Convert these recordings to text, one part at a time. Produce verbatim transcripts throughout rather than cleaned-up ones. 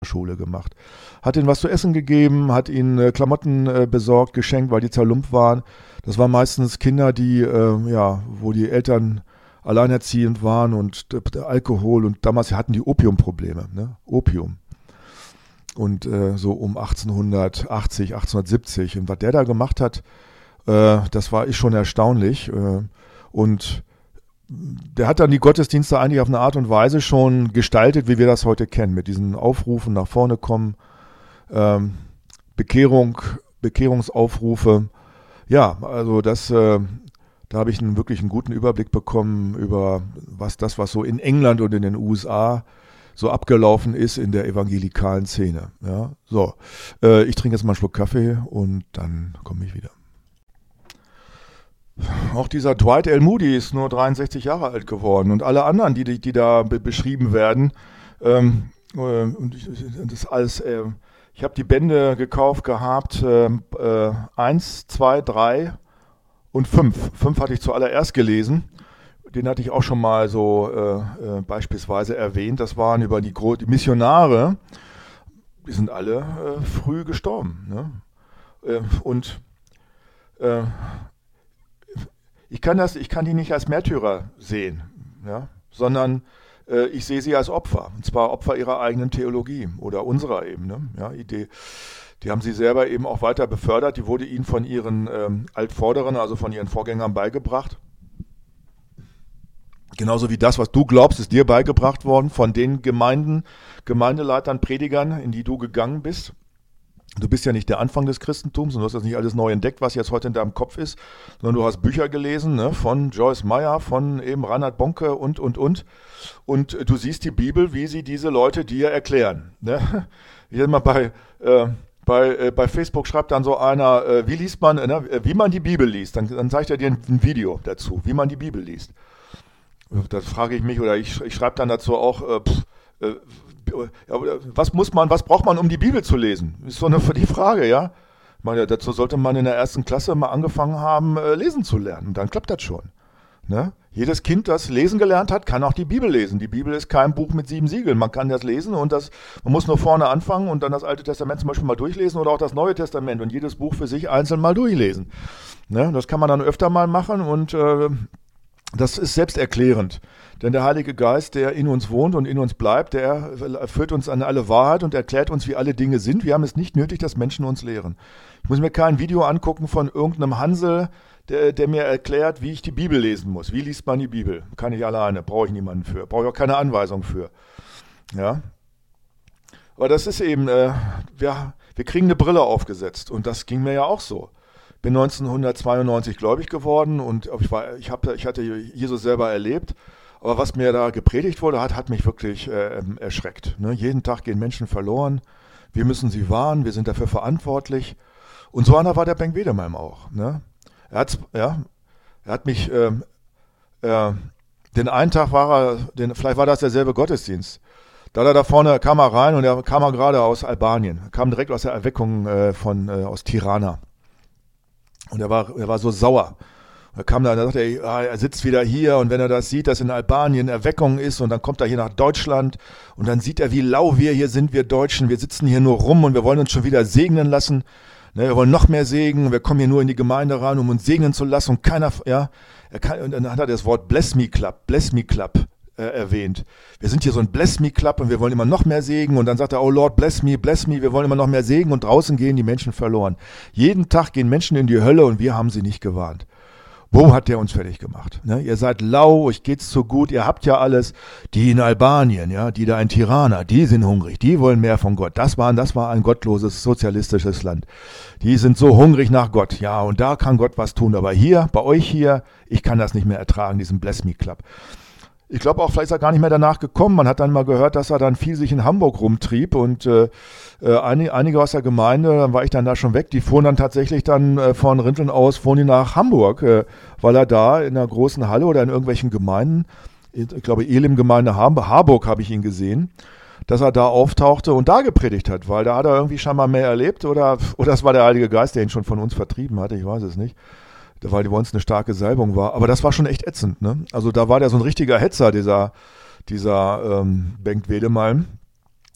Schule gemacht. Hat ihnen was zu essen gegeben, hat ihnen äh, Klamotten äh, besorgt, geschenkt, weil die zerlumpt waren. Das waren meistens Kinder, die, äh, ja, wo die Eltern alleinerziehend waren und äh, Alkohol und damals hatten die Opiumprobleme, ne? Opium. Und äh, so um achtzehnhundertachtzig, achtzehnhundertsiebzig. Und was der da gemacht hat, äh, das war ist schon erstaunlich. Äh, und der hat dann die Gottesdienste eigentlich auf eine Art und Weise schon gestaltet, wie wir das heute kennen, mit diesen Aufrufen nach vorne kommen, ähm, Bekehrung, Bekehrungsaufrufe. Ja, also das, äh, da habe ich einen wirklich einen guten Überblick bekommen über was das, was so in England und in den U S A so abgelaufen ist in der evangelikalen Szene. Ja, so, äh, ich trinke jetzt mal einen Schluck Kaffee und dann komme ich wieder. Auch dieser Dwight L. Moody ist nur dreiundsechzig Jahre alt geworden und alle anderen, die, die da be- beschrieben werden, ähm, äh, und ich, das alles, äh, ich habe die Bände gekauft gehabt, äh, äh, eins, zwei, drei und fünf. Fünf hatte ich zuallererst gelesen. Den hatte ich auch schon mal so äh, äh, beispielsweise erwähnt. Das waren über die, Gro- die Missionare, die sind alle äh, früh gestorben. Ne? Äh, und äh, ich kann das, ich kann die nicht als Märtyrer sehen, ja? Sondern äh, ich sehe sie als Opfer. Und zwar Opfer ihrer eigenen Theologie oder unserer eben. Ne? Ja, Idee. Die haben sie selber eben auch weiter befördert. Die wurde ihnen von ihren ähm, Altvorderen, also von ihren Vorgängern beigebracht. Genauso wie das, was du glaubst, ist dir beigebracht worden von den Gemeinden, Gemeindeleitern, Predigern, in die du gegangen bist. Du bist ja nicht der Anfang des Christentums und du hast das nicht alles neu entdeckt, was jetzt heute in deinem Kopf ist, sondern du hast Bücher gelesen, ne, von Joyce Meyer, von eben Reinhard Bonke und, und, und. Und du siehst die Bibel, wie sie diese Leute dir erklären. Ne? Ich sag mal, bei, äh, bei, äh, bei Facebook schreibt dann so einer, äh, wie liest man, äh, wie man die Bibel liest. Dann, dann zeigt er dir ein, ein Video dazu, wie man die Bibel liest. Das frage ich mich, oder ich, ich schreibe dann dazu auch, äh, pff, äh, was muss man, was braucht man, um die Bibel zu lesen? Ist so eine die Frage, ja. Ich meine, dazu sollte man in der ersten Klasse mal angefangen haben, äh, lesen zu lernen. Dann klappt das schon. Ne? Jedes Kind, das lesen gelernt hat, kann auch die Bibel lesen. Die Bibel ist kein Buch mit sieben Siegeln. Man kann das lesen und das, man muss nur vorne anfangen und dann das Alte Testament zum Beispiel mal durchlesen oder auch das Neue Testament und jedes Buch für sich einzeln mal durchlesen. Ne? Das kann man dann öfter mal machen und äh, das ist selbsterklärend, denn der Heilige Geist, der in uns wohnt und in uns bleibt, der führt uns an alle Wahrheit und erklärt uns, wie alle Dinge sind. Wir haben es nicht nötig, dass Menschen uns lehren. Ich muss mir kein Video angucken von irgendeinem Hansel, der, der mir erklärt, wie ich die Bibel lesen muss. Wie liest man die Bibel? Kann ich alleine, brauche ich niemanden für, brauche ich auch keine Anweisung für. Ja. Aber das ist eben, äh, wir, wir kriegen eine Brille aufgesetzt und das ging mir ja auch so. Bin neunzehnhundertzweiundneunzig gläubig geworden und ich, war, ich, hab, ich hatte Jesus selber erlebt. Aber was mir da gepredigt wurde, hat, hat mich wirklich äh, erschreckt. Ne? Jeden Tag gehen Menschen verloren. Wir müssen sie wahren, wir sind dafür verantwortlich. Und so einer war der Bengt Wedemeyer auch. Ne? Er, hat, ja, er hat mich, äh, äh, den einen Tag war er, den, vielleicht war das derselbe Gottesdienst. Da da, da vorne kam er rein und er kam er gerade aus Albanien. Er kam direkt aus der Erweckung äh, von, äh, aus Tirana. Und er war, er war so sauer. Er kam da und sagte er, ah, er sitzt wieder hier und wenn er das sieht, dass in Albanien Erweckung ist und dann kommt er hier nach Deutschland und dann sieht er, wie lau wir hier sind, wir Deutschen. Wir sitzen hier nur rum und wir wollen uns schon wieder segnen lassen. Ne, wir wollen noch mehr segnen. Wir kommen hier nur in die Gemeinde rein, um uns segnen zu lassen und keiner, ja. Er kann, und dann hat er das Wort Bless Me Club, Bless Me Club äh, erwähnt. Wir sind hier so ein Bless Me Club und wir wollen immer noch mehr segnen und dann sagt er, oh Lord, bless me, bless me, wir wollen immer noch mehr segnen und draußen gehen die Menschen verloren. Jeden Tag gehen Menschen in die Hölle und wir haben sie nicht gewarnt. Wo hat der uns fertig gemacht? Ne? Ihr seid lau, euch geht's so gut, ihr habt ja alles. Die in Albanien, ja, die da in Tirana, die sind hungrig, die wollen mehr von Gott. Das war, das war ein gottloses, sozialistisches Land. Die sind so hungrig nach Gott. Ja, und da kann Gott was tun. Aber hier, bei euch hier, ich kann das nicht mehr ertragen, diesen Bless Me Club. Ich glaube auch, vielleicht ist er gar nicht mehr danach gekommen. Man hat dann mal gehört, dass er dann viel sich in Hamburg rumtrieb und äh, äh, einige, einige aus der Gemeinde, dann war ich dann da schon weg, die fuhren dann tatsächlich dann äh, von Rinteln aus, fuhren die nach Hamburg, äh, weil er da in einer großen Halle oder in irgendwelchen Gemeinden, ich glaube Elim-Gemeinde Harburg habe ich ihn gesehen, dass er da auftauchte und da gepredigt hat, weil da hat er irgendwie scheinbar mehr erlebt oder, oder das war der Heilige Geist, der ihn schon von uns vertrieben hatte, ich weiß es nicht. Weil bei uns eine starke Salbung war. Aber das war schon echt ätzend. Ne? Also da war der so ein richtiger Hetzer, dieser, dieser ähm, Bengt Wedemeyer.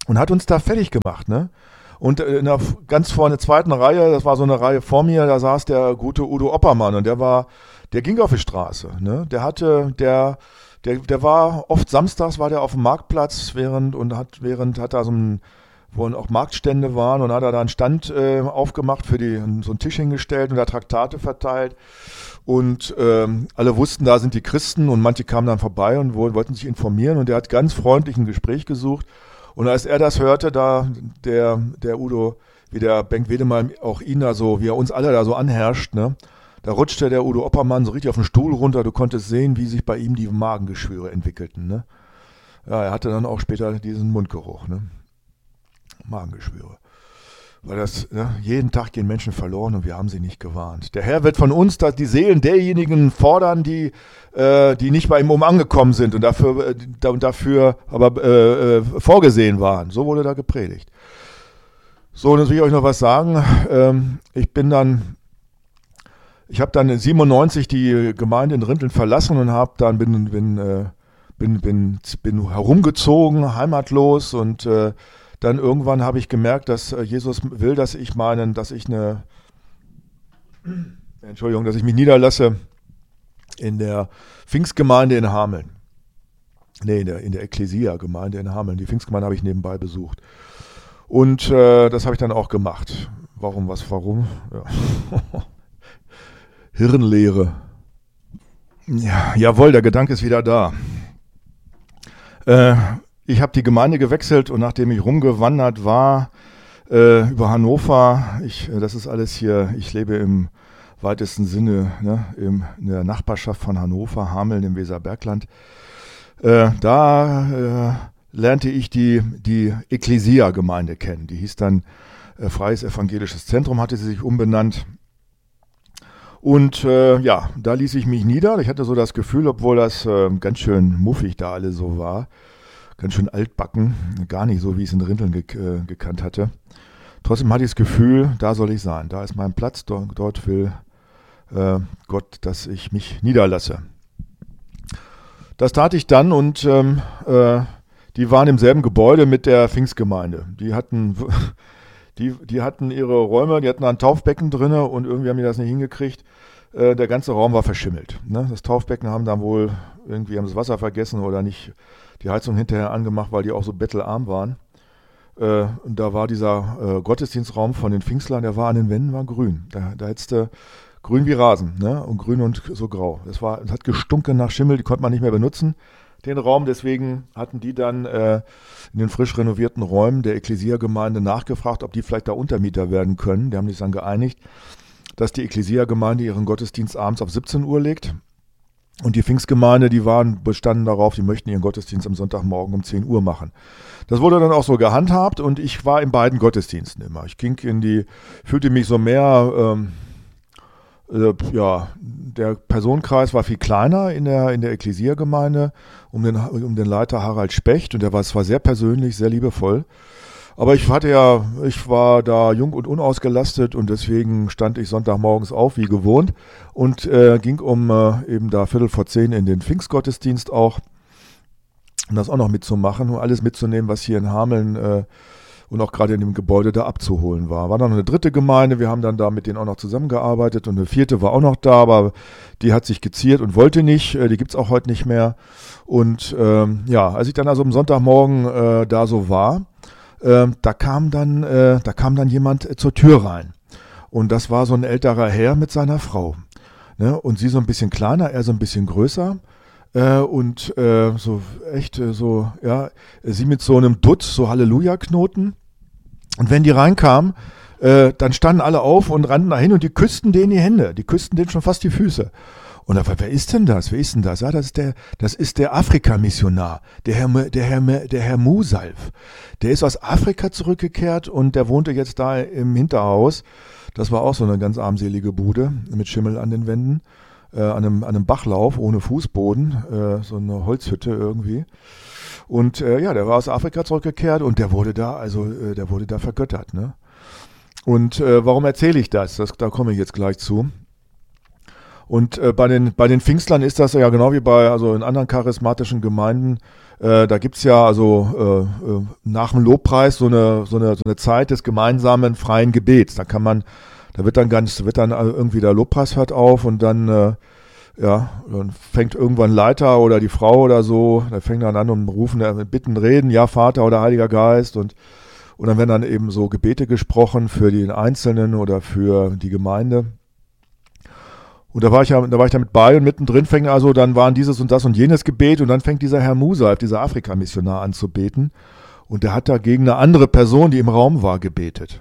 und hat uns da fertig gemacht, ne? Und in der ganz vorne zweiten Reihe, das war so eine Reihe vor mir, da saß der gute Udo Oppermann und der war, der ging auf die Straße, ne? Der hatte, der, der, der war oft samstags war der auf dem Marktplatz während und hat, während hat da so ein, wo auch Marktstände waren und hat er da einen Stand äh, aufgemacht für die, so einen Tisch hingestellt und da Traktate verteilt und ähm, alle wussten, da sind die Christen und manche kamen dann vorbei und wollten sich informieren und der hat ganz freundlich ein Gespräch gesucht. Und als er das hörte, da der, der Udo, wie der Bengt Wedemann auch ihn da so, wie er uns alle da so anherrscht, ne, da rutschte der Udo Oppermann so richtig auf den Stuhl runter. Du konntest sehen, wie sich bei ihm die Magengeschwüre entwickelten, ne. Ja, er hatte dann auch später diesen Mundgeruch, ne. Magengeschwüre. Weil das, ne, jeden Tag gehen Menschen verloren und wir haben sie nicht gewarnt. Der Herr wird von uns dass die Seelen derjenigen fordern, die, äh, die nicht bei ihm um angekommen sind und dafür, äh, da, und dafür aber äh, äh, vorgesehen waren. So wurde da gepredigt. So, und jetzt will ich euch noch was sagen. Ähm, ich bin dann, ich habe dann in siebenundneunzig die Gemeinde in Rinteln verlassen und habe dann bin, bin, äh, bin, bin, bin herumgezogen, heimatlos und äh, dann irgendwann habe ich gemerkt, dass Jesus will, dass ich meinen, dass ich eine, Entschuldigung, dass ich mich niederlasse in der Pfingstgemeinde in Hameln. Nee, in der, in der Ekklesia-Gemeinde in Hameln. Die Pfingstgemeinde habe ich nebenbei besucht. Und äh, das habe ich dann auch gemacht. Warum, was, warum? Ja. Hirnlehre. Ja, jawohl, der Gedanke ist wieder da. Äh, Ich habe die Gemeinde gewechselt und nachdem ich rumgewandert war äh, über Hannover, ich, das ist alles hier, ich lebe im weitesten Sinne ne, im, in der Nachbarschaft von Hannover, Hameln im Weserbergland, äh, da äh, lernte ich die, die Ekklesia-Gemeinde kennen. Die hieß dann äh, Freies Evangelisches Zentrum, hatte sie sich umbenannt. Und äh, ja, da ließ ich mich nieder. Ich hatte so das Gefühl, obwohl das äh, ganz schön muffig da alle so war, ganz schön altbacken, gar nicht so, wie ich es in Rinteln ge- äh, gekannt hatte. Trotzdem hatte ich das Gefühl, da soll ich sein, da ist mein Platz, dort, dort will äh, Gott, dass ich mich niederlasse. Das tat ich dann und ähm, äh, die waren im selben Gebäude mit der Pfingstgemeinde. Die hatten, die, die hatten ihre Räume, die hatten ein Taufbecken drin und irgendwie haben die das nicht hingekriegt. Äh, der ganze Raum war verschimmelt. Ne? Das Taufbecken haben dann wohl, irgendwie haben das Wasser vergessen oder nicht die Heizung hinterher angemacht, weil die auch so bettelarm waren. Äh, und da war dieser äh, Gottesdienstraum von den Pfingstlern, der war an den Wänden war grün. Da, da hättest du grün wie Rasen, ne? Und grün und so grau. Das war, das hat gestunken nach Schimmel, die konnte man nicht mehr benutzen, den Raum. Deswegen hatten die dann äh, in den frisch renovierten Räumen der Ekklesia-Gemeinde nachgefragt, ob die vielleicht da Untermieter werden können. Die haben sich dann geeinigt, dass die Ekklesia-Gemeinde ihren Gottesdienst abends auf siebzehn Uhr legt. Und die Pfingstgemeinde, die waren bestanden darauf, die möchten ihren Gottesdienst am Sonntagmorgen um zehn Uhr machen. Das wurde dann auch so gehandhabt und ich war in beiden Gottesdiensten immer. Ich ging in die, fühlte mich so mehr, ähm, äh, ja, der Personenkreis war viel kleiner in der, in der Ekklesia-Gemeinde um den, um den Leiter Harald Specht und der war zwar sehr persönlich, sehr liebevoll. Aber ich hatte ja, ich war da jung und unausgelastet und deswegen stand ich Sonntagmorgens auf, wie gewohnt, und äh, ging um äh, eben da Viertel vor zehn in den Pfingstgottesdienst auch, um das auch noch mitzumachen, um alles mitzunehmen, was hier in Hameln äh, und auch gerade in dem Gebäude da abzuholen war. War dann noch eine dritte Gemeinde, wir haben dann da mit denen auch noch zusammengearbeitet und eine vierte war auch noch da, aber die hat sich geziert und wollte nicht, äh, die gibt's auch heute nicht mehr. Und ähm, ja, als ich dann also am Sonntagmorgen äh, da so war, Ähm, da kam dann, äh, da kam dann jemand äh, zur Tür rein. Und das war so ein älterer Herr mit seiner Frau. Ne? Und sie so ein bisschen kleiner, er so ein bisschen größer. Äh, und äh, so echt äh, so, ja, sie mit so einem Dutt, so Halleluja-Knoten. Und wenn die reinkamen, äh, dann standen alle auf und rannten dahin und die küssten denen die Hände. Die küssten denen schon fast die Füße. Und da war, wer ist denn das? Wer ist denn das? Ja, das ist der, das ist der Afrika-Missionar, der Herr, der Herr, der Herr Musalf. Der ist aus Afrika zurückgekehrt und der wohnte jetzt da im Hinterhaus. Das war auch so eine ganz armselige Bude mit Schimmel an den Wänden, äh, an einem, an einem Bachlauf ohne Fußboden, äh, so eine Holzhütte irgendwie. Und äh, ja, der war aus Afrika zurückgekehrt und der wurde da, also äh, der wurde da vergöttert, ne? Und äh, warum erzähle ich das? das? Da komme ich jetzt gleich zu. Und äh, bei den bei den Pfingstlern ist das ja genau wie bei also in anderen charismatischen Gemeinden. Äh, da gibt's ja also äh, äh, nach dem Lobpreis so eine so eine so eine Zeit des gemeinsamen freien Gebets. Da kann man, da wird dann ganz wird dann irgendwie der Lobpreis hört auf und dann äh, ja dann fängt irgendwann Leiter oder die Frau oder so, da fängt dann an und rufen, bitten, reden, ja Vater oder Heiliger Geist und und dann werden dann eben so Gebete gesprochen für den Einzelnen oder für die Gemeinde. Und da war ich ja, da war ich da mit bei und mittendrin fängt also, dann waren dieses und das und jenes Gebet und dann fängt dieser Herr Musaev, dieser Afrika-Missionar an zu beten und der hat da gegen eine andere Person, die im Raum war, gebetet.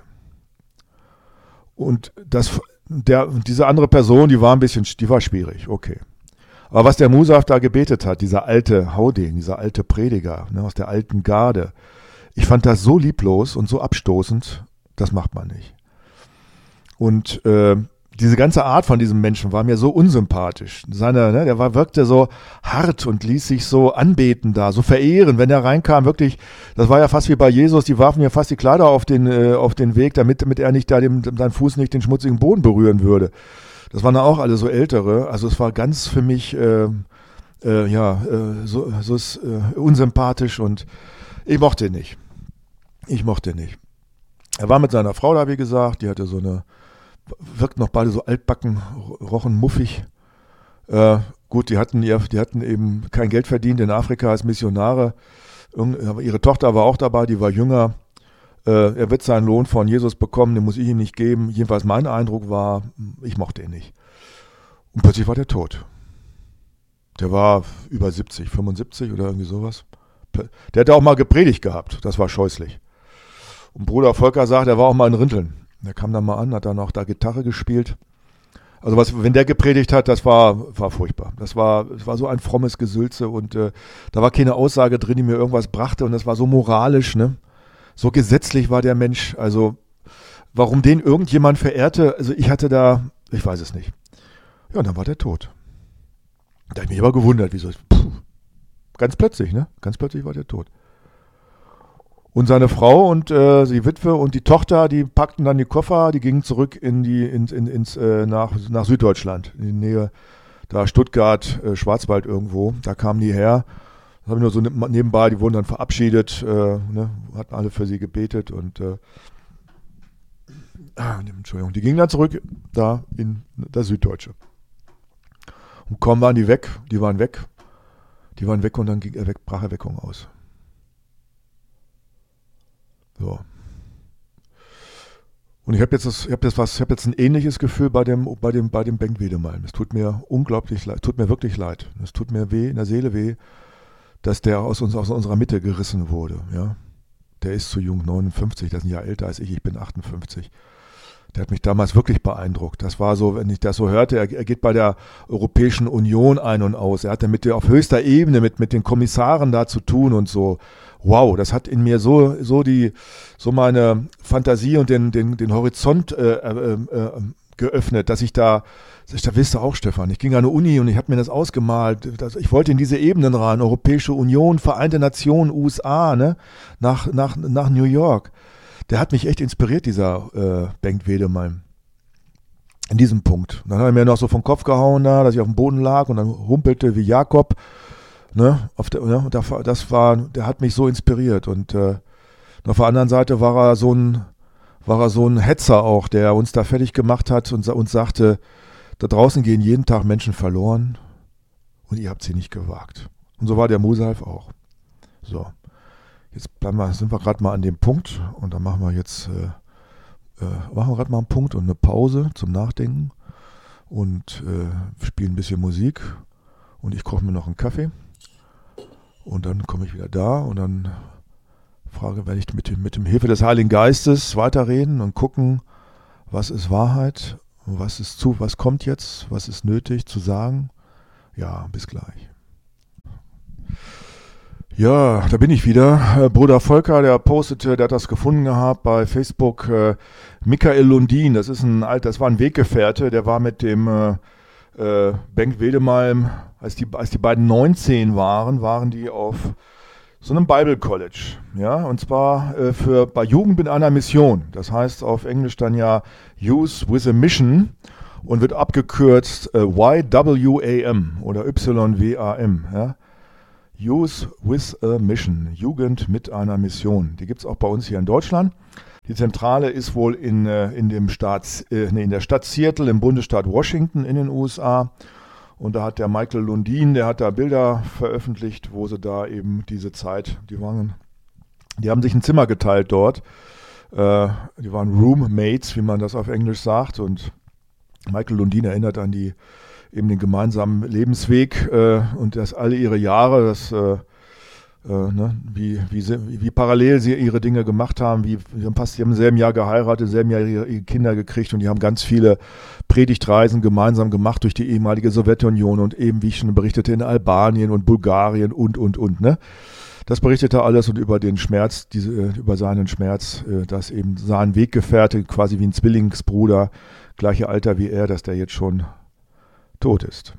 Und das, der, diese andere Person, die war ein bisschen, die war schwierig, okay. Aber was der Musaev da gebetet hat, dieser alte Hauding, dieser alte Prediger, ne, aus der alten Garde, ich fand das so lieblos und so abstoßend, das macht man nicht. Und äh, diese ganze Art von diesem Menschen war mir so unsympathisch. Seine, ne, der war, wirkte so hart und ließ sich so anbeten da, so verehren. Wenn er reinkam, wirklich, das war ja fast wie bei Jesus, die warfen mir fast die Kleider auf den, äh, auf den Weg, damit, damit er nicht da dem, sein Fuß nicht den schmutzigen Boden berühren würde. Das waren auch alle so Ältere. Also es war ganz für mich, äh, äh, ja, äh, so, so ist, äh, unsympathisch und ich mochte ihn nicht. Ich mochte ihn nicht. Er war mit seiner Frau da, wie gesagt, die hatte so eine, wirkt noch beide so altbacken, rochen muffig. Äh, gut, die hatten, ihr, die hatten eben kein Geld verdient in Afrika als Missionare. Irgend, ihre Tochter war auch dabei, die war jünger. Äh, er wird seinen Lohn von Jesus bekommen, den muss ich ihm nicht geben. Jedenfalls mein Eindruck war, ich mochte ihn nicht. Und plötzlich war der tot. Der war über siebzig, fünfundsiebzig oder irgendwie sowas. Der hatte auch mal gepredigt gehabt, das war scheußlich. Und Bruder Volker sagt, er war auch mal in Rinteln. Der kam dann mal an, hat dann auch da Gitarre gespielt. Also was, wenn der gepredigt hat, das war, war furchtbar. Das war, das war so ein frommes Gesülze und äh, da war keine Aussage drin, die mir irgendwas brachte und das war so moralisch, ne? So gesetzlich war der Mensch. Also warum den irgendjemand verehrte, also ich hatte da, ich weiß es nicht. Ja, und dann war der tot. Da habe ich mich aber gewundert, wieso. Puh, ganz plötzlich, ne? Ganz plötzlich war der tot. Und seine Frau und äh, die Witwe und die Tochter, die packten dann die Koffer, die gingen zurück in die in, in, ins äh, nach nach Süddeutschland, in die Nähe da Stuttgart, äh, Schwarzwald irgendwo. Da kamen die her. Das habe ich nur so nebenbei. Die wurden dann verabschiedet, äh, ne, hatten alle für sie gebetet und äh, ah, Entschuldigung, die gingen dann zurück da in das Süddeutsche. Und kaum waren die weg, die waren weg, die waren weg und dann ging er weg, brach Erweckung aus. So. Und ich habe jetzt das, ich habe jetzt was, ich habe jetzt ein ähnliches Gefühl bei dem, bei dem, bei dem Bengt Wedemalm. Es tut mir unglaublich leid, tut mir wirklich leid. Es tut mir weh, in der Seele weh, dass der aus uns, aus unserer Mitte gerissen wurde. Ja, der ist zu jung, neunundfünfzig, der ist ein Jahr älter als ich. Ich bin achtundfünfzig. Der hat mich damals wirklich beeindruckt. Das war so, wenn ich das so hörte, er, er geht bei der Europäischen Union ein und aus. Er hatte mit der auf höchster Ebene mit mit den Kommissaren da zu tun und so. Wow, das hat in mir so so die so meine Fantasie und den den den Horizont äh, äh, äh, geöffnet, dass ich da dass ich da wisst du auch, Stefan. Ich ging an eine Uni und ich habe mir das ausgemalt. Dass ich wollte in diese Ebenen rein. Europäische Union, Vereinte Nationen, U S A, ne, nach nach nach New York. Der hat mich echt inspiriert, dieser äh, Bengt Wedemalm. In diesem Punkt. Dann hat er mir noch so vom Kopf gehauen da, dass ich auf dem Boden lag und dann humpelte wie Jakob. Ne, auf der, ne, das war, der hat mich so inspiriert. Und äh, auf der anderen Seite war er so ein, war er so ein Hetzer auch, der uns da fertig gemacht hat und uns sagte, da draußen gehen jeden Tag Menschen verloren und ihr habt sie nicht gewagt. Und so war der Musaev auch. So. Jetzt bleiben wir, sind wir gerade mal an dem Punkt und dann machen wir jetzt äh, äh, machen wir gerade mal einen Punkt und eine Pause zum Nachdenken und äh, spielen ein bisschen Musik und ich koche mir noch einen Kaffee und dann komme ich wieder da und dann frage, werde ich mit dem, mit dem Hilfe des Heiligen Geistes weiterreden und gucken, was ist Wahrheit, was ist zu, was kommt jetzt, was ist nötig zu sagen. Ja, bis gleich. Ja, da bin ich wieder. Bruder Volker, der postete, der hat das gefunden gehabt bei Facebook. Äh, Michael Lundin, das ist ein alter, das war ein Weggefährte, der war mit dem äh, äh, Bengt Wedemalm, als die, als die beiden neunzehn waren, waren die auf so einem Bible College. Ja, und zwar äh, für bei Jugend mit einer Mission. Das heißt auf Englisch dann ja Youth with a Mission. und wird abgekürzt äh, Y W A M oder Y W A M. Ja? Youth with a Mission, Jugend mit einer Mission. Die gibt es auch bei uns hier in Deutschland. Die Zentrale ist wohl in, äh, in, dem Staat, äh, nee, in der Stadt Seattle im Bundesstaat Washington in den U S A. Und da hat der Michael Lundin, der hat da Bilder veröffentlicht, wo sie da eben diese Zeit, die waren, die haben sich ein Zimmer geteilt dort. Äh, die waren Roommates, wie man das auf Englisch sagt. Und Michael Lundin erinnert an die eben den gemeinsamen Lebensweg äh, und das alle ihre Jahre, das, äh, äh, ne, wie, wie, sie, wie parallel sie ihre Dinge gemacht haben, wie, sie haben fast, sie haben im selben Jahr geheiratet, im selben Jahr ihre, ihre Kinder gekriegt und die haben ganz viele Predigtreisen gemeinsam gemacht durch die ehemalige Sowjetunion und eben, wie ich schon berichtete, in Albanien und Bulgarien und, und, und, ne. Das berichtete alles und über den Schmerz, diese, über seinen Schmerz, äh, dass eben sein Weggefährte, quasi wie ein Zwillingsbruder, gleiche Alter wie er, dass der jetzt schon tot ist.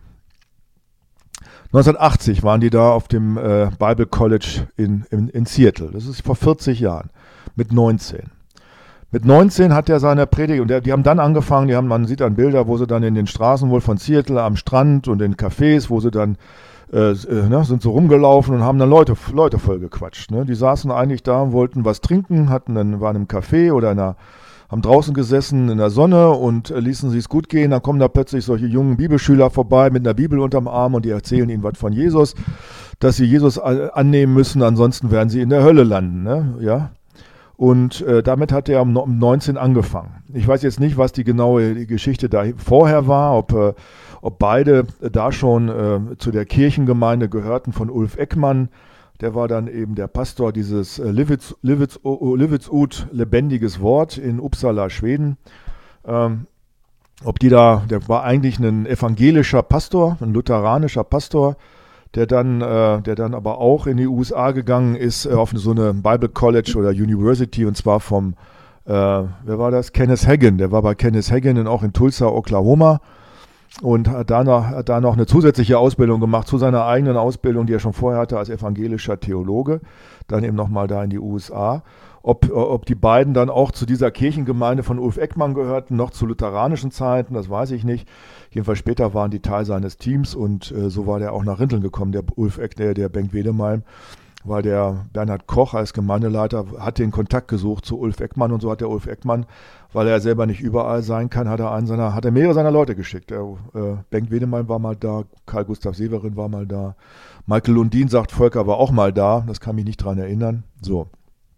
neunzehnhundertachtzig waren die da auf dem äh, Bible College in, in, in Seattle. Das ist vor vierzig Jahren. Mit neunzehn. Mit neunzehn hat er seine Predigt, und der, die haben dann angefangen, die haben, man sieht dann Bilder, wo sie dann in den Straßen wohl von Seattle am Strand und in Cafés, wo sie dann äh, äh, ne, sind so rumgelaufen und haben dann Leute, Leute voll gequatscht. Ne? Die saßen eigentlich da und wollten was trinken, hatten dann, waren im Café oder in einer haben draußen gesessen in der Sonne und äh, ließen sie es gut gehen. Dann kommen da plötzlich solche jungen Bibelschüler vorbei mit einer Bibel unterm Arm und die erzählen ihnen was von Jesus, dass sie Jesus a- annehmen müssen, ansonsten werden sie in der Hölle landen. Ne? Ja? Und äh, damit hat er um, um neunzehn angefangen. Ich weiß jetzt nicht, was die genaue die Geschichte da vorher war, ob, äh, ob beide da schon äh, zu der Kirchengemeinde gehörten von Ulf Ekman. Der war dann eben der Pastor dieses äh, Livets, Livets, oh, Livetsud, lebendiges Wort in Uppsala, Schweden. Ähm, ob die da, der war eigentlich ein evangelischer Pastor, ein lutheranischer Pastor, der dann, äh, der dann aber auch in die U S A gegangen ist, äh, auf so eine Bible College oder University, und zwar vom, äh, wer war das? Kenneth Hagin. Der war bei Kenneth Hagin und auch in Tulsa, Oklahoma. Und hat da, noch, hat da noch eine zusätzliche Ausbildung gemacht zu seiner eigenen Ausbildung, die er schon vorher hatte als evangelischer Theologe, dann eben nochmal da in die U S A. Ob, ob die beiden dann auch zu dieser Kirchengemeinde von Ulf Ekman gehörten, noch zu lutheranischen Zeiten, das weiß ich nicht. Jedenfalls später waren die Teil seines Teams und äh, so war der auch nach Rinteln gekommen, der Ulf Ek, der, der Bengt Wedemalm, weil der Bernhard Koch als Gemeindeleiter hat den Kontakt gesucht zu Ulf Ekman und so hat der Ulf Ekman, weil er selber nicht überall sein kann, hat er einen seiner, hat er mehrere seiner Leute geschickt. Der, äh, Bengt Wedemalm war mal da, Karl Gustav Severin war mal da, Michael Lundin sagt, Volker war auch mal da, das kann mich nicht dran erinnern. So.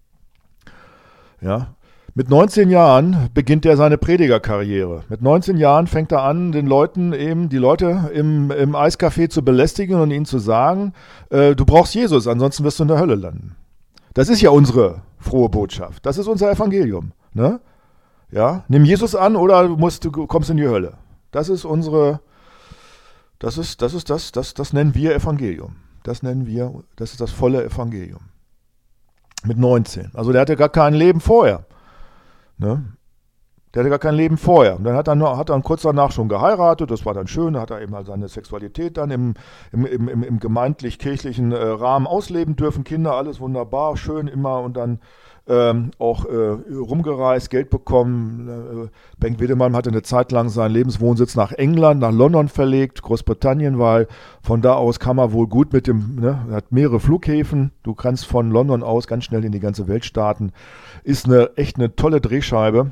Ja. Mit neunzehn Jahren beginnt er seine Predigerkarriere. Mit neunzehn Jahren fängt er an, den Leuten eben, die Leute im, im Eiscafé zu belästigen und ihnen zu sagen, äh, du brauchst Jesus, ansonsten wirst du in der Hölle landen. Das ist ja unsere frohe Botschaft. Das ist unser Evangelium. Ne? Ja? Nimm Jesus an oder musst, du kommst in die Hölle. Das ist unsere, das ist, das ist das, das, das nennen wir Evangelium. Das nennen wir, das ist das volle Evangelium. Mit neunzehn. Also der hatte gar kein Leben vorher. Ne? Der hatte gar kein Leben vorher. Und dann hat er, noch, hat er kurz danach schon geheiratet, das war dann schön, da hat er eben halt seine Sexualität dann im, im, im, im, im gemeindlich-kirchlichen äh, Rahmen ausleben dürfen, Kinder, alles wunderbar, schön immer und dann ähm, auch äh, rumgereist, Geld bekommen. Äh, Bengt Wedemalm hatte eine Zeit lang seinen Lebenswohnsitz nach England, nach London verlegt, Großbritannien, weil von da aus kam er wohl gut mit dem, ne, er hat mehrere Flughäfen, du kannst von London aus ganz schnell in die ganze Welt starten. Ist eine echt eine tolle Drehscheibe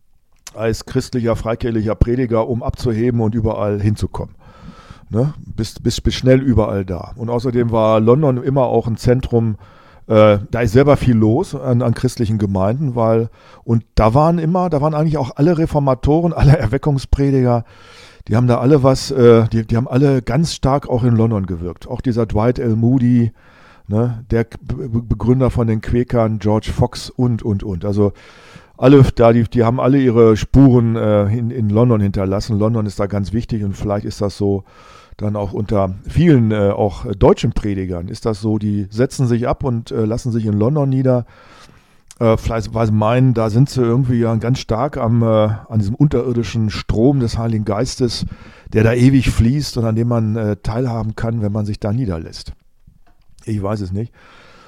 als christlicher, freikirchlicher Prediger, um abzuheben und überall hinzukommen. Ne? Bist, bist, bist schnell überall da. Und außerdem war London immer auch ein Zentrum, äh, da ist selber viel los an, an christlichen Gemeinden, weil, und da waren immer, da waren eigentlich auch alle Reformatoren, alle Erweckungsprediger, die haben da alle was, äh, die, die haben alle ganz stark auch in London gewirkt. Auch dieser Dwight L. Moody, ne, der Be- Begründer von den Quäkern, George Fox und, und, und. Also alle da, die, die haben alle ihre Spuren äh, in, in London hinterlassen. London ist da ganz wichtig und vielleicht ist das so dann auch unter vielen äh, auch deutschen Predigern ist das so, die setzen sich ab und äh, lassen sich in London nieder. Äh, vielleicht weil sie meinen, da sind sie irgendwie ja ganz stark am, äh, an diesem unterirdischen Strom des Heiligen Geistes, der da ewig fließt und an dem man äh, teilhaben kann, wenn man sich da niederlässt. Ich weiß es nicht.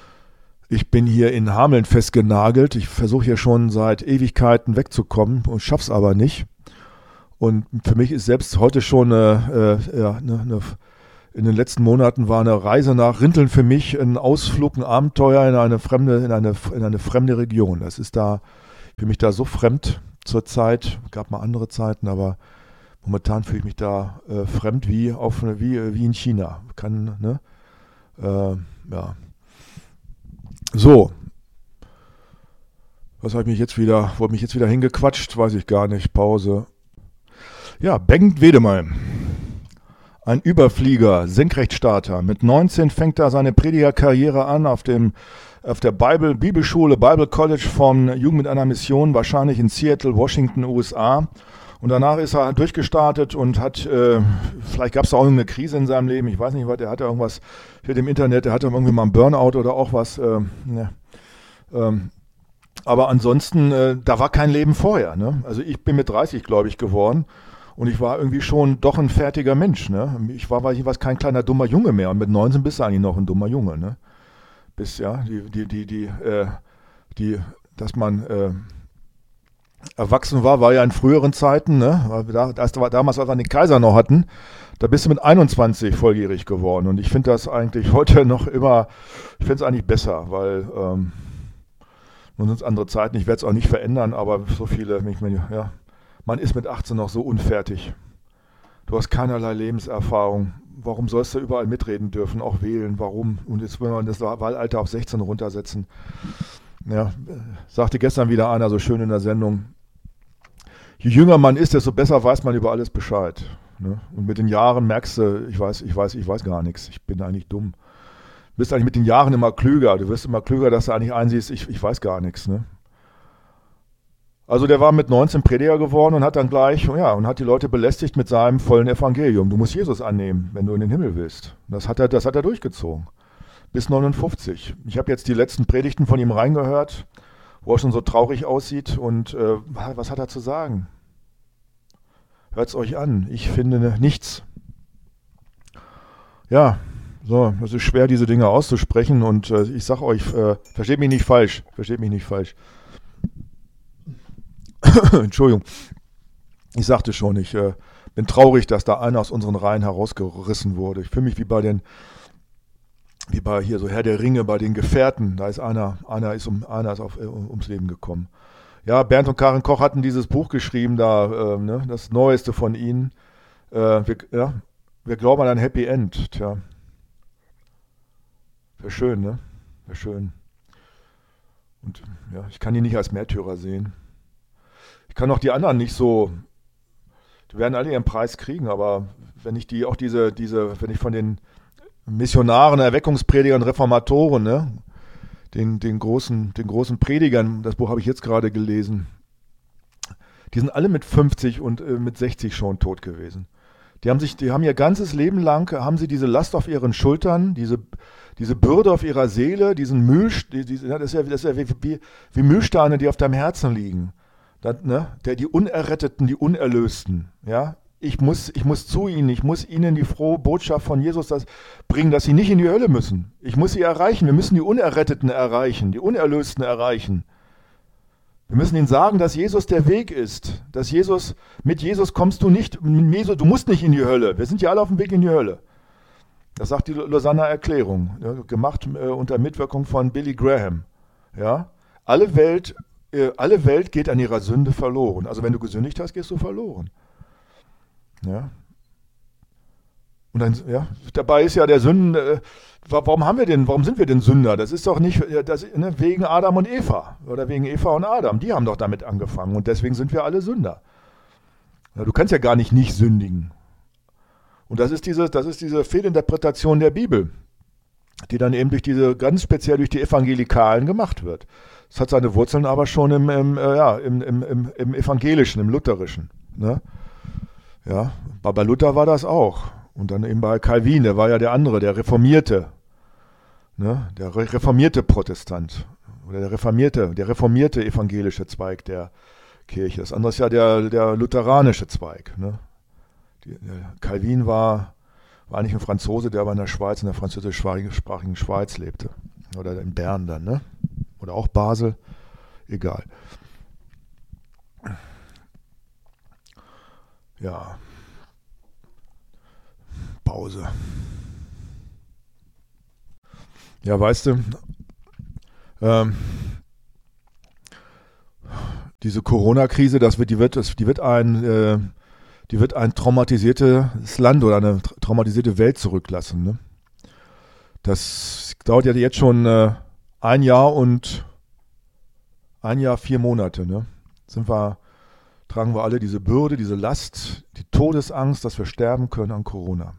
Ich bin hier in Hameln festgenagelt. Ich versuche hier schon seit Ewigkeiten wegzukommen und schaff's aber nicht. Und für mich ist selbst heute schon eine, äh, ja, eine, eine, in den letzten Monaten war eine Reise nach Rinteln für mich ein Ausflug, ein Abenteuer in eine fremde, in eine, in eine fremde Region. Das ist da für mich da so fremd zur Zeit. Es gab mal andere Zeiten, aber momentan fühle ich mich da äh, fremd wie auf wie, wie in China. Kann, ne? Äh, ja. So. Was habe ich mich jetzt wieder, wurde mich jetzt wieder hingequatscht? Weiß ich gar nicht. Pause. Ja, Bengt Wedemeyer. Ein Überflieger, Senkrechtstarter. Mit neunzehn fängt er seine Predigerkarriere an auf dem auf der Bible, Bibelschule, Bible College von Jugend mit einer Mission, wahrscheinlich in Seattle, Washington, U S A. Und danach ist er durchgestartet und hat, äh, vielleicht gab es da auch irgendeine Krise in seinem Leben, ich weiß nicht was, er hatte irgendwas für dem Internet, er hatte irgendwie mal einen Burnout oder auch was. Äh, ne. ähm, aber ansonsten, äh, da war kein Leben vorher. Ne? Also ich bin mit dreißig, glaube ich, geworden. Und ich war irgendwie schon doch ein fertiger Mensch. Ne? Ich war, weil ich war kein kleiner dummer Junge mehr. Und mit neunzehn bist du eigentlich noch ein dummer Junge. Ne? Bis, ja, die, die, die, die, äh, die, dass man äh, erwachsen war, war ja in früheren Zeiten, ne? Da, das war damals, als wir den Kaiser noch hatten, da bist du mit einundzwanzig volljährig geworden. Und ich finde das eigentlich heute noch immer, ich finde es eigentlich besser, weil ähm, nun sind es andere Zeiten, ich werde es auch nicht verändern, aber so viele, ich meine, ja, man ist mit achtzehn noch so unfertig. Du hast keinerlei Lebenserfahrung. Warum sollst du überall mitreden dürfen, auch wählen? Warum? Und jetzt will man das Wahlalter auf sechzehn runtersetzen. Ja, sagte gestern wieder einer so schön in der Sendung, je jünger man ist, desto besser weiß man über alles Bescheid. Ne? Und mit den Jahren merkst du, ich weiß, ich weiß, ich weiß gar nichts. Ich bin eigentlich dumm. Du bist eigentlich mit den Jahren immer klüger. Du wirst immer klüger, dass du eigentlich einsiehst, ich, ich weiß gar nichts. Ne? Also der war mit neunzehn Prediger geworden und hat dann gleich, ja, und hat die Leute belästigt mit seinem vollen Evangelium. Du musst Jesus annehmen, wenn du in den Himmel willst. Das hat er, das hat er durchgezogen. Bis neunundfünfzig. Ich habe jetzt die letzten Predigten von ihm reingehört, wo er schon so traurig aussieht. Und äh, was hat er zu sagen? Hört es euch an. Ich finde nichts. Ja, so, es ist schwer, diese Dinge auszusprechen. Und äh, ich sage euch, äh, versteht mich nicht falsch. Versteht mich nicht falsch. Entschuldigung. Ich sagte schon, ich äh, bin traurig, dass da einer aus unseren Reihen herausgerissen wurde. Ich fühle mich wie bei den Wie bei hier so Herr der Ringe, bei den Gefährten, da ist einer, einer ist, um, einer ist auf, äh, ums Leben gekommen. Ja, Bernd und Karin Koch hatten dieses Buch geschrieben, da, äh, ne, das Neueste von ihnen. Äh, wir, ja, wir glauben an ein Happy End. Tja, wäre schön, ne? Wäre schön. Und ja, ich kann die nicht als Märtyrer sehen. Ich kann auch die anderen nicht so, die werden alle ihren Preis kriegen, aber wenn ich die, auch diese, diese, wenn ich von den Missionaren, Erweckungspredigern, Reformatoren, ne? den, den, großen, den großen Predigern, das Buch habe ich jetzt gerade gelesen, die sind alle mit fünfzig und äh, mit sechzig schon tot gewesen. Die haben sich, die haben ihr ganzes Leben lang, haben sie diese Last auf ihren Schultern, diese, diese Bürde auf ihrer Seele, diesen Müll, die, die, das ist ja, das ist ja wie, wie, wie Mühlsteine, die auf deinem Herzen liegen. Das, ne? Der, die Unerretteten, die Unerlösten, ja. Ich muss, ich muss zu ihnen, ich muss ihnen die frohe Botschaft von Jesus das bringen, dass sie nicht in die Hölle müssen. Ich muss sie erreichen. Wir müssen die Unerretteten erreichen, die Unerlösten erreichen. Wir müssen ihnen sagen, dass Jesus der Weg ist. Dass Jesus, mit Jesus kommst du nicht, mit Jesus, du musst nicht in die Hölle. Wir sind ja alle auf dem Weg in die Hölle. Das sagt die Lausanner Erklärung, ja, gemacht äh, unter Mitwirkung von Billy Graham. Ja? Alle Welt, äh, alle Welt geht an ihrer Sünde verloren. Also wenn du gesündigt hast, gehst du verloren. Ja. Und dann, ja, dabei ist ja der Sünden, äh, warum haben wir denn, warum sind wir denn Sünder? Das ist doch nicht das, ne, wegen Adam und Eva oder wegen Eva und Adam. Die haben doch damit angefangen und deswegen sind wir alle Sünder. Ja, du kannst ja gar nicht nicht sündigen. Und das ist diese, das ist diese Fehlinterpretation der Bibel, die dann eben durch diese, ganz speziell durch die Evangelikalen gemacht wird. Das hat seine Wurzeln aber schon im, im, äh, ja, im, im, im, im Evangelischen, im Lutherischen. Ne? Ja, bei Luther war das auch. Und dann eben bei Calvin, der war ja der andere, der Reformierte. Ne? Der reformierte Protestant. Oder der reformierte, der reformierte evangelische Zweig der Kirche. Das andere ist ja der, der lutheranische Zweig. Ne? Die, der Calvin war, war eigentlich ein Franzose, der aber in der Schweiz, in der französischsprachigen Schweiz lebte. Oder in Bern dann, ne? Oder auch Basel. Egal. Ja, Pause. Ja, weißt du, ähm, diese Corona-Krise, das wird, die wird, das, die wird ein, äh, die wird ein traumatisiertes Land oder eine tra- traumatisierte Welt zurücklassen. Ne? Das dauert ja jetzt schon äh, ein Jahr und ein Jahr, vier Monate. Ne? Sind wir, tragen wir alle diese Bürde, diese Last, die Todesangst, dass wir sterben können an Corona.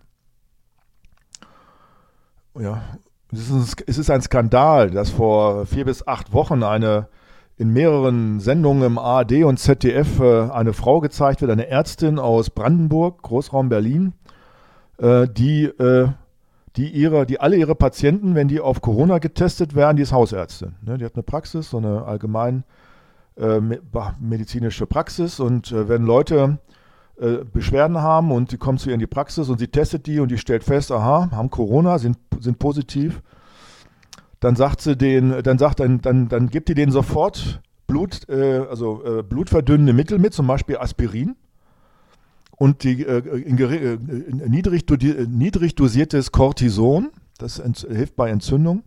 Ja, es ist, ein, es ist ein Skandal, dass vor vier bis acht Wochen eine in mehreren Sendungen im A R D und Z D F äh, eine Frau gezeigt wird, eine Ärztin aus Brandenburg, Großraum Berlin, äh, die, äh, die, ihre, die alle ihre Patienten, wenn die auf Corona getestet werden, die ist Hausärztin. Ne? Die hat eine Praxis, so eine allgemein äh, medizinische Praxis und äh, wenn Leute äh, Beschwerden haben und die kommen zu ihr in die Praxis und sie testet die und die stellt fest, aha, haben Corona, sind, sind positiv, dann sagt sie den, dann sagt, dann, dann, dann gibt die denen sofort Blut, äh, also äh, blutverdünnende Mittel mit, zum Beispiel Aspirin und die äh, in, äh, in niedrig, dosier, niedrig dosiertes Cortison, das ent, hilft bei Entzündung.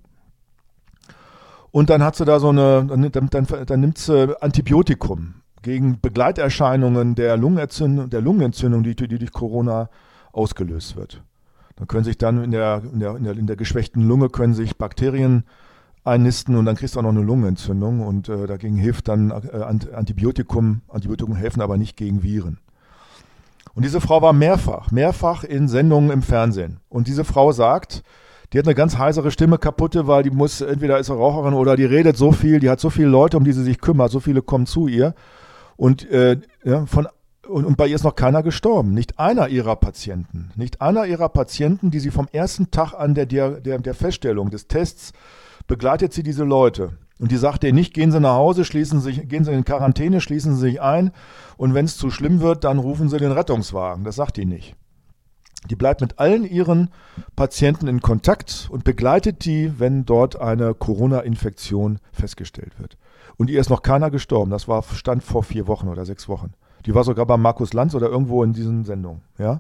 Und dann hat sie da so eine, dann, dann, dann, dann nimmt sie Antibiotikum gegen Begleiterscheinungen der Lungenentzündung, der Lungenentzündung, die, die durch Corona ausgelöst wird. Dann können sich dann in der, in der, in der, in der geschwächten Lunge können sich Bakterien einnisten und dann kriegst du auch noch eine Lungenentzündung und äh, dagegen hilft dann äh, Antibiotikum. Antibiotikum helfen aber nicht gegen Viren. Und diese Frau war mehrfach, mehrfach in Sendungen im Fernsehen. Und diese Frau sagt, die hat eine ganz heisere Stimme kaputte, weil die muss, entweder ist sie Raucherin oder die redet so viel, die hat so viele Leute, um die sie sich kümmert, so viele kommen zu ihr. Und, äh, ja, von, und, und bei ihr ist noch keiner gestorben. Nicht einer ihrer Patienten. Nicht einer ihrer Patienten, die sie vom ersten Tag an der, der, der, der Feststellung des Tests begleitet sie diese Leute. Und die sagt denen nicht, gehen Sie nach Hause, schließen sich, gehen Sie in Quarantäne, schließen Sie sich ein und wenn es zu schlimm wird, dann rufen Sie den Rettungswagen. Das sagt die nicht. Die bleibt mit allen ihren Patienten in Kontakt und begleitet die, wenn dort eine Corona-Infektion festgestellt wird. Und ihr ist noch keiner gestorben. Das war stand vor vier Wochen oder sechs Wochen. Die war sogar bei Markus Lanz oder irgendwo in diesen Sendungen. Ja?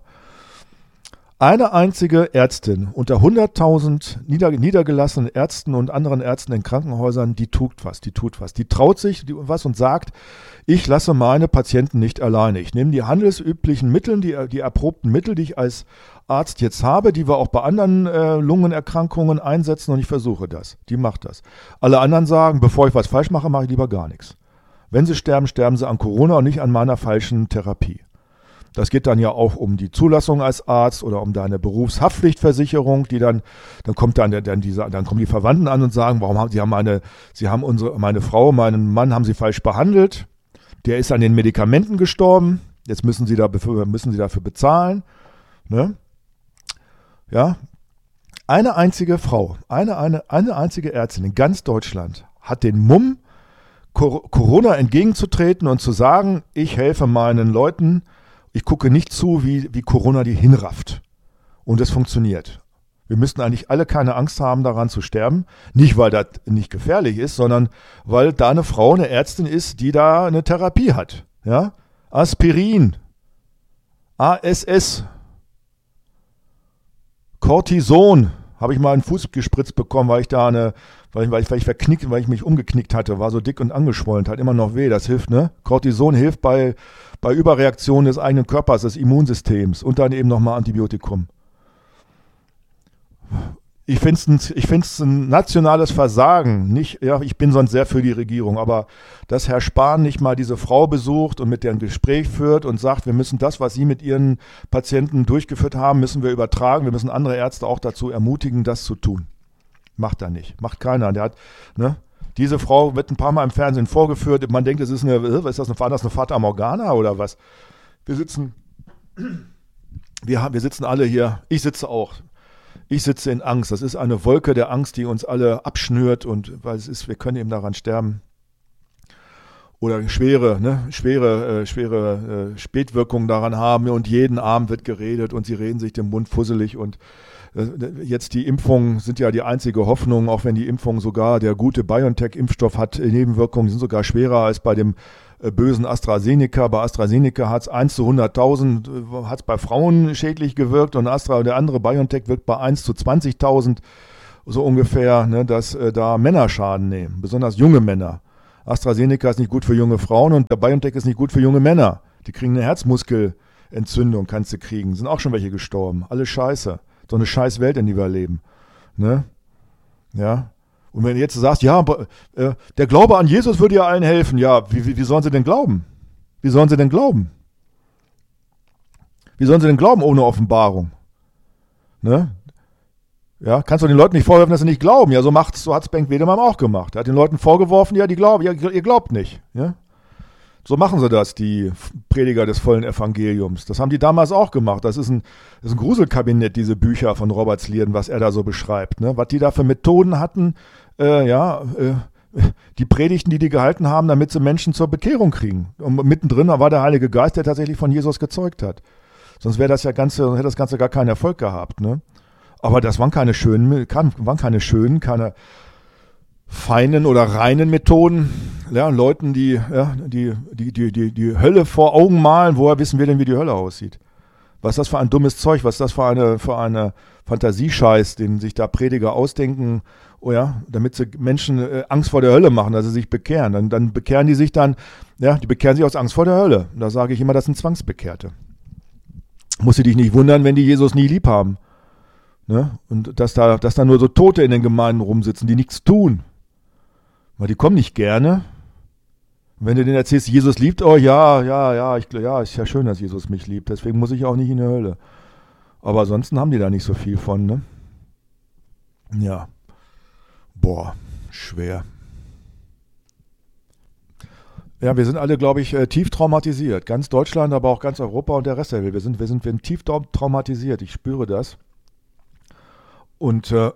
Eine einzige Ärztin unter hunderttausend nieder, niedergelassenen Ärzten und anderen Ärzten in Krankenhäusern, die tut was, die tut was. Die traut sich was und sagt, ich lasse meine Patienten nicht alleine. Ich nehme die handelsüblichen Mittel, die, die erprobten Mittel, die ich als Arzt jetzt habe, die wir auch bei anderen äh, Lungenerkrankungen einsetzen und ich versuche das. Die macht das. Alle anderen sagen, bevor ich was falsch mache, mache ich lieber gar nichts. Wenn sie sterben, sterben sie an Corona und nicht an meiner falschen Therapie. Das geht dann ja auch um die Zulassung als Arzt oder um deine Berufshaftpflichtversicherung, die dann, dann kommt dann, dann diese, dann kommen die Verwandten an und sagen, warum haben sie haben meine, sie haben unsere, meine Frau, meinen Mann haben sie falsch behandelt. Der ist an den Medikamenten gestorben. Jetzt müssen sie dafür, müssen sie dafür bezahlen. Ne? Ja. Eine einzige Frau, eine, eine, eine einzige Ärztin in ganz Deutschland hat den Mumm, Corona entgegenzutreten und zu sagen, ich helfe meinen Leuten. Ich gucke nicht zu, wie, wie Corona die hinrafft. Und es funktioniert. Wir müssten eigentlich alle keine Angst haben, daran zu sterben. Nicht, weil das nicht gefährlich ist, sondern weil da eine Frau, eine Ärztin ist, die da eine Therapie hat. Ja? Aspirin, A S S, Cortison, habe ich mal einen Fuß gespritzt bekommen, weil ich da eine, weil ich, weil ich, weil ich verknickt, weil ich mich umgeknickt hatte, war so dick und angeschwollen, hat immer noch weh, das hilft, ne? Cortison hilft bei, bei Überreaktionen des eigenen Körpers, des Immunsystems und dann eben nochmal Antibiotikum. Ich finde es ein, ich find's ein nationales Versagen. Nicht, ja, ich bin sonst sehr für die Regierung, aber dass Herr Spahn nicht mal diese Frau besucht und mit der ein Gespräch führt und sagt, wir müssen das, was Sie mit Ihren Patienten durchgeführt haben, müssen wir übertragen. Wir müssen andere Ärzte auch dazu ermutigen, das zu tun. Macht er nicht. Macht keiner. Der hat, ne? Diese Frau wird ein paar Mal im Fernsehen vorgeführt. Man denkt, es ist eine, was ist das, eine, das eine Fata Morgana oder was? Wir sitzen, wir haben, wir sitzen alle hier. Ich sitze auch. Ich sitze in Angst. Das ist eine Wolke der Angst, die uns alle abschnürt und weil es ist, wir können eben daran sterben. Oder schwere, ne, schwere, äh, schwere äh, Spätwirkungen daran haben und jeden Abend wird geredet und sie reden sich den Mund fusselig und äh, jetzt die Impfungen sind ja die einzige Hoffnung, auch wenn die Impfung sogar, der gute BioNTech-Impfstoff hat Nebenwirkungen, die sind sogar schwerer als bei dem äh, bösen AstraZeneca. Bei AstraZeneca hat es eins zu hunderttausend, äh, hat es bei Frauen schädlich gewirkt und Astra, der andere BioNTech wirkt bei eins zu zwanzigtausend, so ungefähr, ne, dass äh, da Männer Schaden nehmen, besonders junge Männer. AstraZeneca ist nicht gut für junge Frauen und der BioNTech ist nicht gut für junge Männer. Die kriegen eine Herzmuskelentzündung, kannst du kriegen. Sind auch schon welche gestorben. Alles scheiße. So eine scheiß Welt, in die wir leben. Ne? Ja. Und wenn du jetzt sagst, ja, aber, äh, der Glaube an Jesus würde ja allen helfen. Ja, wie, wie, wie sollen sie denn glauben? Wie sollen sie denn glauben? Wie sollen sie denn glauben ohne Offenbarung? Ne? Ja, kannst du den Leuten nicht vorwerfen, dass sie nicht glauben. Ja, so macht's, so hat's Bengt Wedemann auch gemacht. Er hat den Leuten vorgeworfen, ja, die glauben, ja, ihr glaubt nicht. Ja? So machen sie das, die Prediger des vollen Evangeliums. Das haben die damals auch gemacht. Das ist ein, das ist ein Gruselkabinett, diese Bücher von Robert Slierden, was er da so beschreibt. Ne? Was die da für Methoden hatten, äh, ja, äh, die Predigten, die die gehalten haben, damit sie Menschen zur Bekehrung kriegen. Und mittendrin war der Heilige Geist, der tatsächlich von Jesus gezeugt hat. Sonst wäre das ja ganze, hätte das Ganze gar keinen Erfolg gehabt. Ne? Aber das waren keine schönen, waren keine schönen, keine feinen oder reinen Methoden. Ja, Leuten, die, ja, die, die, die, die, die Hölle vor Augen malen, woher wissen wir denn, wie die Hölle aussieht? Was ist das für ein dummes Zeug, was ist das für eine, für eine Fantasiescheiß, den sich da Prediger ausdenken, oh ja, damit sie Menschen äh, Angst vor der Hölle machen, dass sie sich bekehren. Dann, dann bekehren die sich dann, ja, die bekehren sich aus Angst vor der Hölle. Und da sage ich immer, das sind Zwangsbekehrte. Musst du dich nicht wundern, wenn die Jesus nie lieb haben. Ne? Und dass da, dass da nur so Tote in den Gemeinden rumsitzen, die nichts tun. Weil die kommen nicht gerne. Und wenn du denen erzählst, Jesus liebt euch, ja, ja, ja, ich, ja, ist ja schön, dass Jesus mich liebt. Deswegen muss ich auch nicht in die Hölle. Aber ansonsten haben die da nicht so viel von, ne? Ja. Boah, schwer. Ja, wir sind alle, glaube ich, tief traumatisiert. Ganz Deutschland, aber auch ganz Europa und der Rest der Welt. Wir sind, wir sind, wir sind tief traumatisiert. Ich spüre das. Und äh,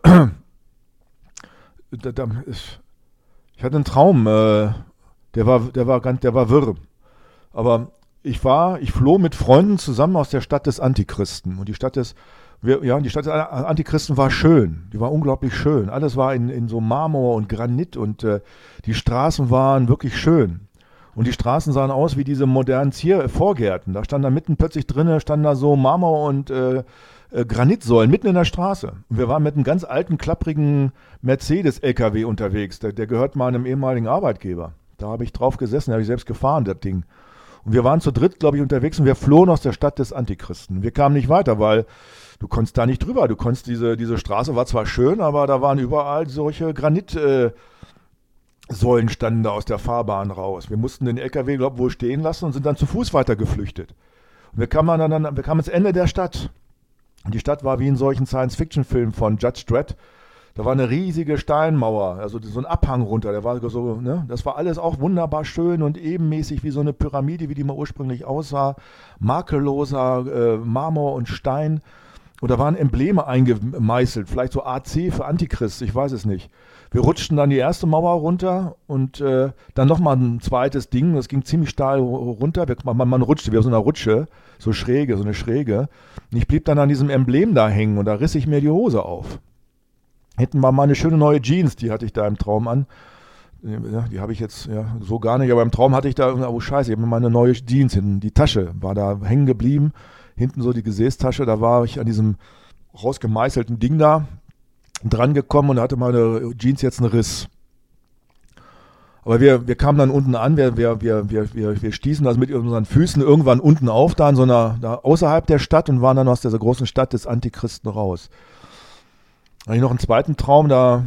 da, da ist, ich hatte einen Traum, äh, der war, der war ganz, der war wirr. Aber ich war, ich floh mit Freunden zusammen aus der Stadt des Antichristen. Und die Stadt des, wir, ja, die Stadt des Antichristen war schön. Die war unglaublich schön. Alles war in, in so Marmor und Granit und äh, die Straßen waren wirklich schön. Und die Straßen sahen aus wie diese modernen Zier Vorgärten. Da stand da mitten plötzlich drinnen, standen da so Marmor und äh, äh, Granitsäulen mitten in der Straße. Und wir waren mit einem ganz alten, klapprigen Mercedes-L K W unterwegs. Der, der gehört meinem ehemaligen Arbeitgeber. Da habe ich drauf gesessen, da habe ich selbst gefahren, das Ding. Und wir waren zu dritt, glaube ich, unterwegs und wir flohen aus der Stadt des Antichristen. Wir kamen nicht weiter, weil du konntest da nicht drüber. Du konntest diese, diese Straße war zwar schön, aber da waren überall solche Granitsäulen äh, standen da aus der Fahrbahn raus. Wir mussten den L K W, glaube ich, wohl stehen lassen und sind dann zu Fuß weiter geflüchtet. Und wir kamen dann, dann wir kamen ins Ende der Stadt. Und die Stadt war wie in solchen Science-Fiction-Filmen von Judge Dredd. Da war eine riesige Steinmauer, also so ein Abhang runter. Der war so, ne? Das war alles auch wunderbar schön und ebenmäßig wie so eine Pyramide, wie die mal ursprünglich aussah. Makelloser äh, Marmor und Stein. Und da waren Embleme eingemeißelt, vielleicht so A C für Antichrist, ich weiß es nicht. Wir rutschten dann die erste Mauer runter und äh, dann nochmal ein zweites Ding, das ging ziemlich steil runter. Wir, man, man rutschte, wie auf so einer Rutsche, so schräge, so eine Schräge. Und ich blieb dann an diesem Emblem da hängen und da riss ich mir die Hose auf. Hinten war meine schöne neue Jeans, die hatte ich da im Traum an. Ja, die habe ich jetzt ja, so gar nicht, aber im Traum hatte ich da, oh scheiße, ich habe meine neue Jeans hinten, die Tasche war da hängen geblieben. Hinten so die Gesäßtasche, da war ich an diesem rausgemeißelten Ding da dran gekommen und da hatte meine Jeans jetzt einen Riss. Aber wir, wir kamen dann unten an, wir, wir, wir, wir, wir, wir stießen also mit unseren Füßen irgendwann unten auf, da in so einer, da außerhalb der Stadt und waren dann aus dieser großen Stadt des Antichristen raus. Da hatte ich noch einen zweiten Traum, da,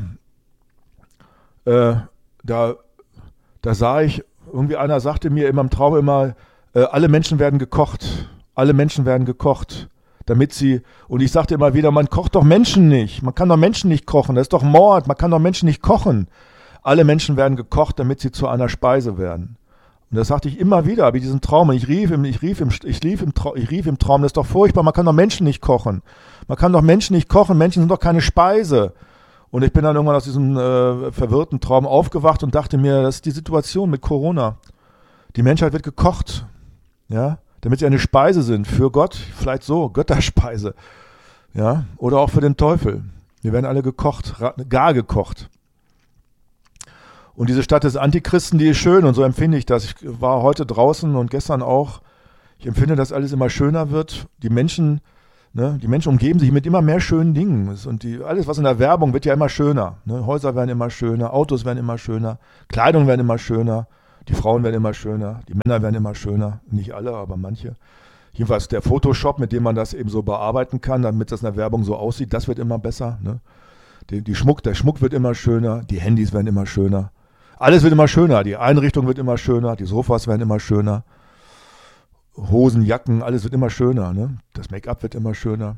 äh, da, da sah ich, irgendwie einer sagte mir immer im Traum immer, äh, alle Menschen werden gekocht. Alle Menschen werden gekocht, damit sie, und ich sagte immer wieder, man kocht doch Menschen nicht, man kann doch Menschen nicht kochen, das ist doch Mord, man kann doch Menschen nicht kochen. Alle Menschen werden gekocht, damit sie zu einer Speise werden. Und das sagte ich immer wieder, habe ich diesen Traum, und ich rief im, ich rief im, ich rief im, Traum, ich rief im Traum, das ist doch furchtbar, man kann doch Menschen nicht kochen. Man kann doch Menschen nicht kochen, Menschen sind doch keine Speise. Und ich bin dann irgendwann aus diesem äh, verwirrten Traum aufgewacht und dachte mir, das ist die Situation mit Corona. Die Menschheit wird gekocht, ja, damit sie eine Speise sind für Gott, vielleicht so, Götterspeise, ja, oder auch für den Teufel. Wir werden alle gekocht, gar gekocht. Und diese Stadt des Antichristen, die ist schön und so empfinde ich das. Ich war heute draußen und gestern auch. Ich empfinde, dass alles immer schöner wird. Die Menschen, ne, die Menschen umgeben sich mit immer mehr schönen Dingen. Und die, alles, was in der Werbung, wird ja immer schöner. Ne? Häuser werden immer schöner, Autos werden immer schöner, Kleidung werden immer schöner, die Frauen werden immer schöner, die Männer werden immer schöner. Nicht alle, aber manche. Jedenfalls der Photoshop, mit dem man das eben so bearbeiten kann, damit das in der Werbung so aussieht, das wird immer besser. Ne? Die, die Schmuck, der Schmuck wird immer schöner, die Handys werden immer schöner. Alles wird immer schöner, die Einrichtung wird immer schöner, die Sofas werden immer schöner. Hosen, Jacken, alles wird immer schöner. Ne? Das Make-up wird immer schöner.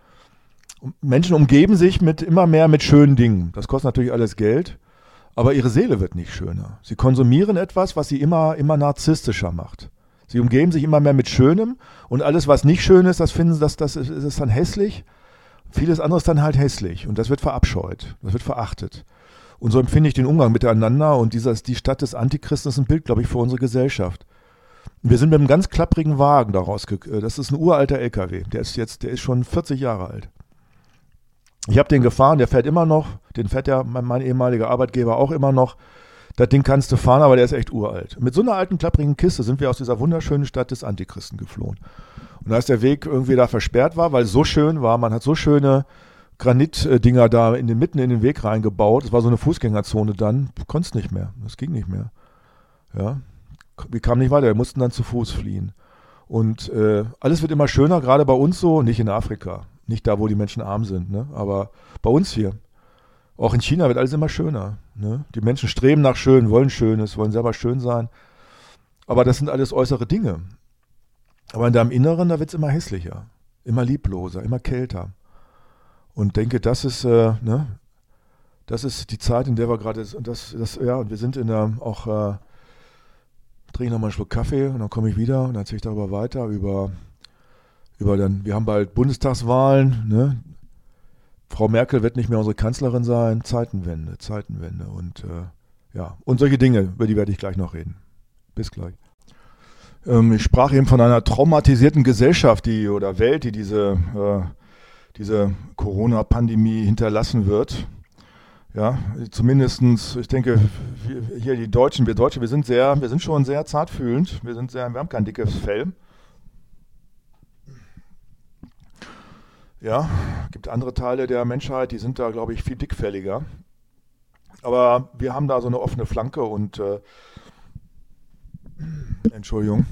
Und Menschen umgeben sich mit immer mehr mit schönen Dingen. Das kostet natürlich alles Geld, aber ihre Seele wird nicht schöner. Sie konsumieren etwas, was sie immer, immer narzisstischer macht. Sie umgeben sich immer mehr mit Schönem und alles, was nicht schön ist, das finden sie, das, das ist, ist dann hässlich. Vieles andere ist dann halt hässlich und das wird verabscheut, das wird verachtet. Und so empfinde ich den Umgang miteinander und dieses, die Stadt des Antichristen ist ein Bild, glaube ich, für unsere Gesellschaft. Wir sind mit einem ganz klapprigen Wagen daraus gekommen. Das ist ein uralter L K W. Der ist jetzt, der ist schon vierzig Jahre alt. Ich habe den gefahren, der fährt immer noch. Den fährt ja mein, mein ehemaliger Arbeitgeber auch immer noch. Das Ding kannst du fahren, aber der ist echt uralt. Mit so einer alten klapprigen Kiste sind wir aus dieser wunderschönen Stadt des Antichristen geflohen. Und als der Weg irgendwie da versperrt war, weil es so schön war, man hat so schöne Granitdinger da in den, mitten in den Weg reingebaut. Es war so eine Fußgängerzone dann. Du konntest nicht mehr. Das ging nicht mehr. Ja. Wir kamen nicht weiter, wir mussten dann zu Fuß fliehen. Und äh, alles wird immer schöner, gerade bei uns so, nicht in Afrika, nicht da, wo die Menschen arm sind, ne? Aber bei uns hier. Auch in China wird alles immer schöner. Ne? Die Menschen streben nach Schön, wollen Schönes, wollen selber schön sein. Aber das sind alles äußere Dinge. Aber in deinem Inneren, da wird es immer hässlicher, immer liebloser, immer kälter. Und denke, das ist, äh, ne? Das ist die Zeit, in der wir gerade sind. Und das, das, ja, und wir sind in der auch äh, trinke nochmal einen Schluck Kaffee und dann komme ich wieder und dann erzähle ich darüber weiter, über, über dann, wir haben bald Bundestagswahlen, ne? Frau Merkel wird nicht mehr unsere Kanzlerin sein, Zeitenwende, Zeitenwende und äh, ja, und solche Dinge, über die werde ich gleich noch reden. Bis gleich. Ähm, ich sprach eben von einer traumatisierten Gesellschaft, die oder Welt, die diese, äh, diese Corona-Pandemie hinterlassen wird. Ja, zumindestens, ich denke, wir, hier die Deutschen, wir Deutsche, wir sind sehr, wir sind schon sehr zartfühlend, wir sind sehr, wir haben kein dickes Fell. Ja, gibt andere Teile der Menschheit, die sind da, glaube ich, viel dickfälliger. Aber wir haben da so eine offene Flanke und äh, Entschuldigung.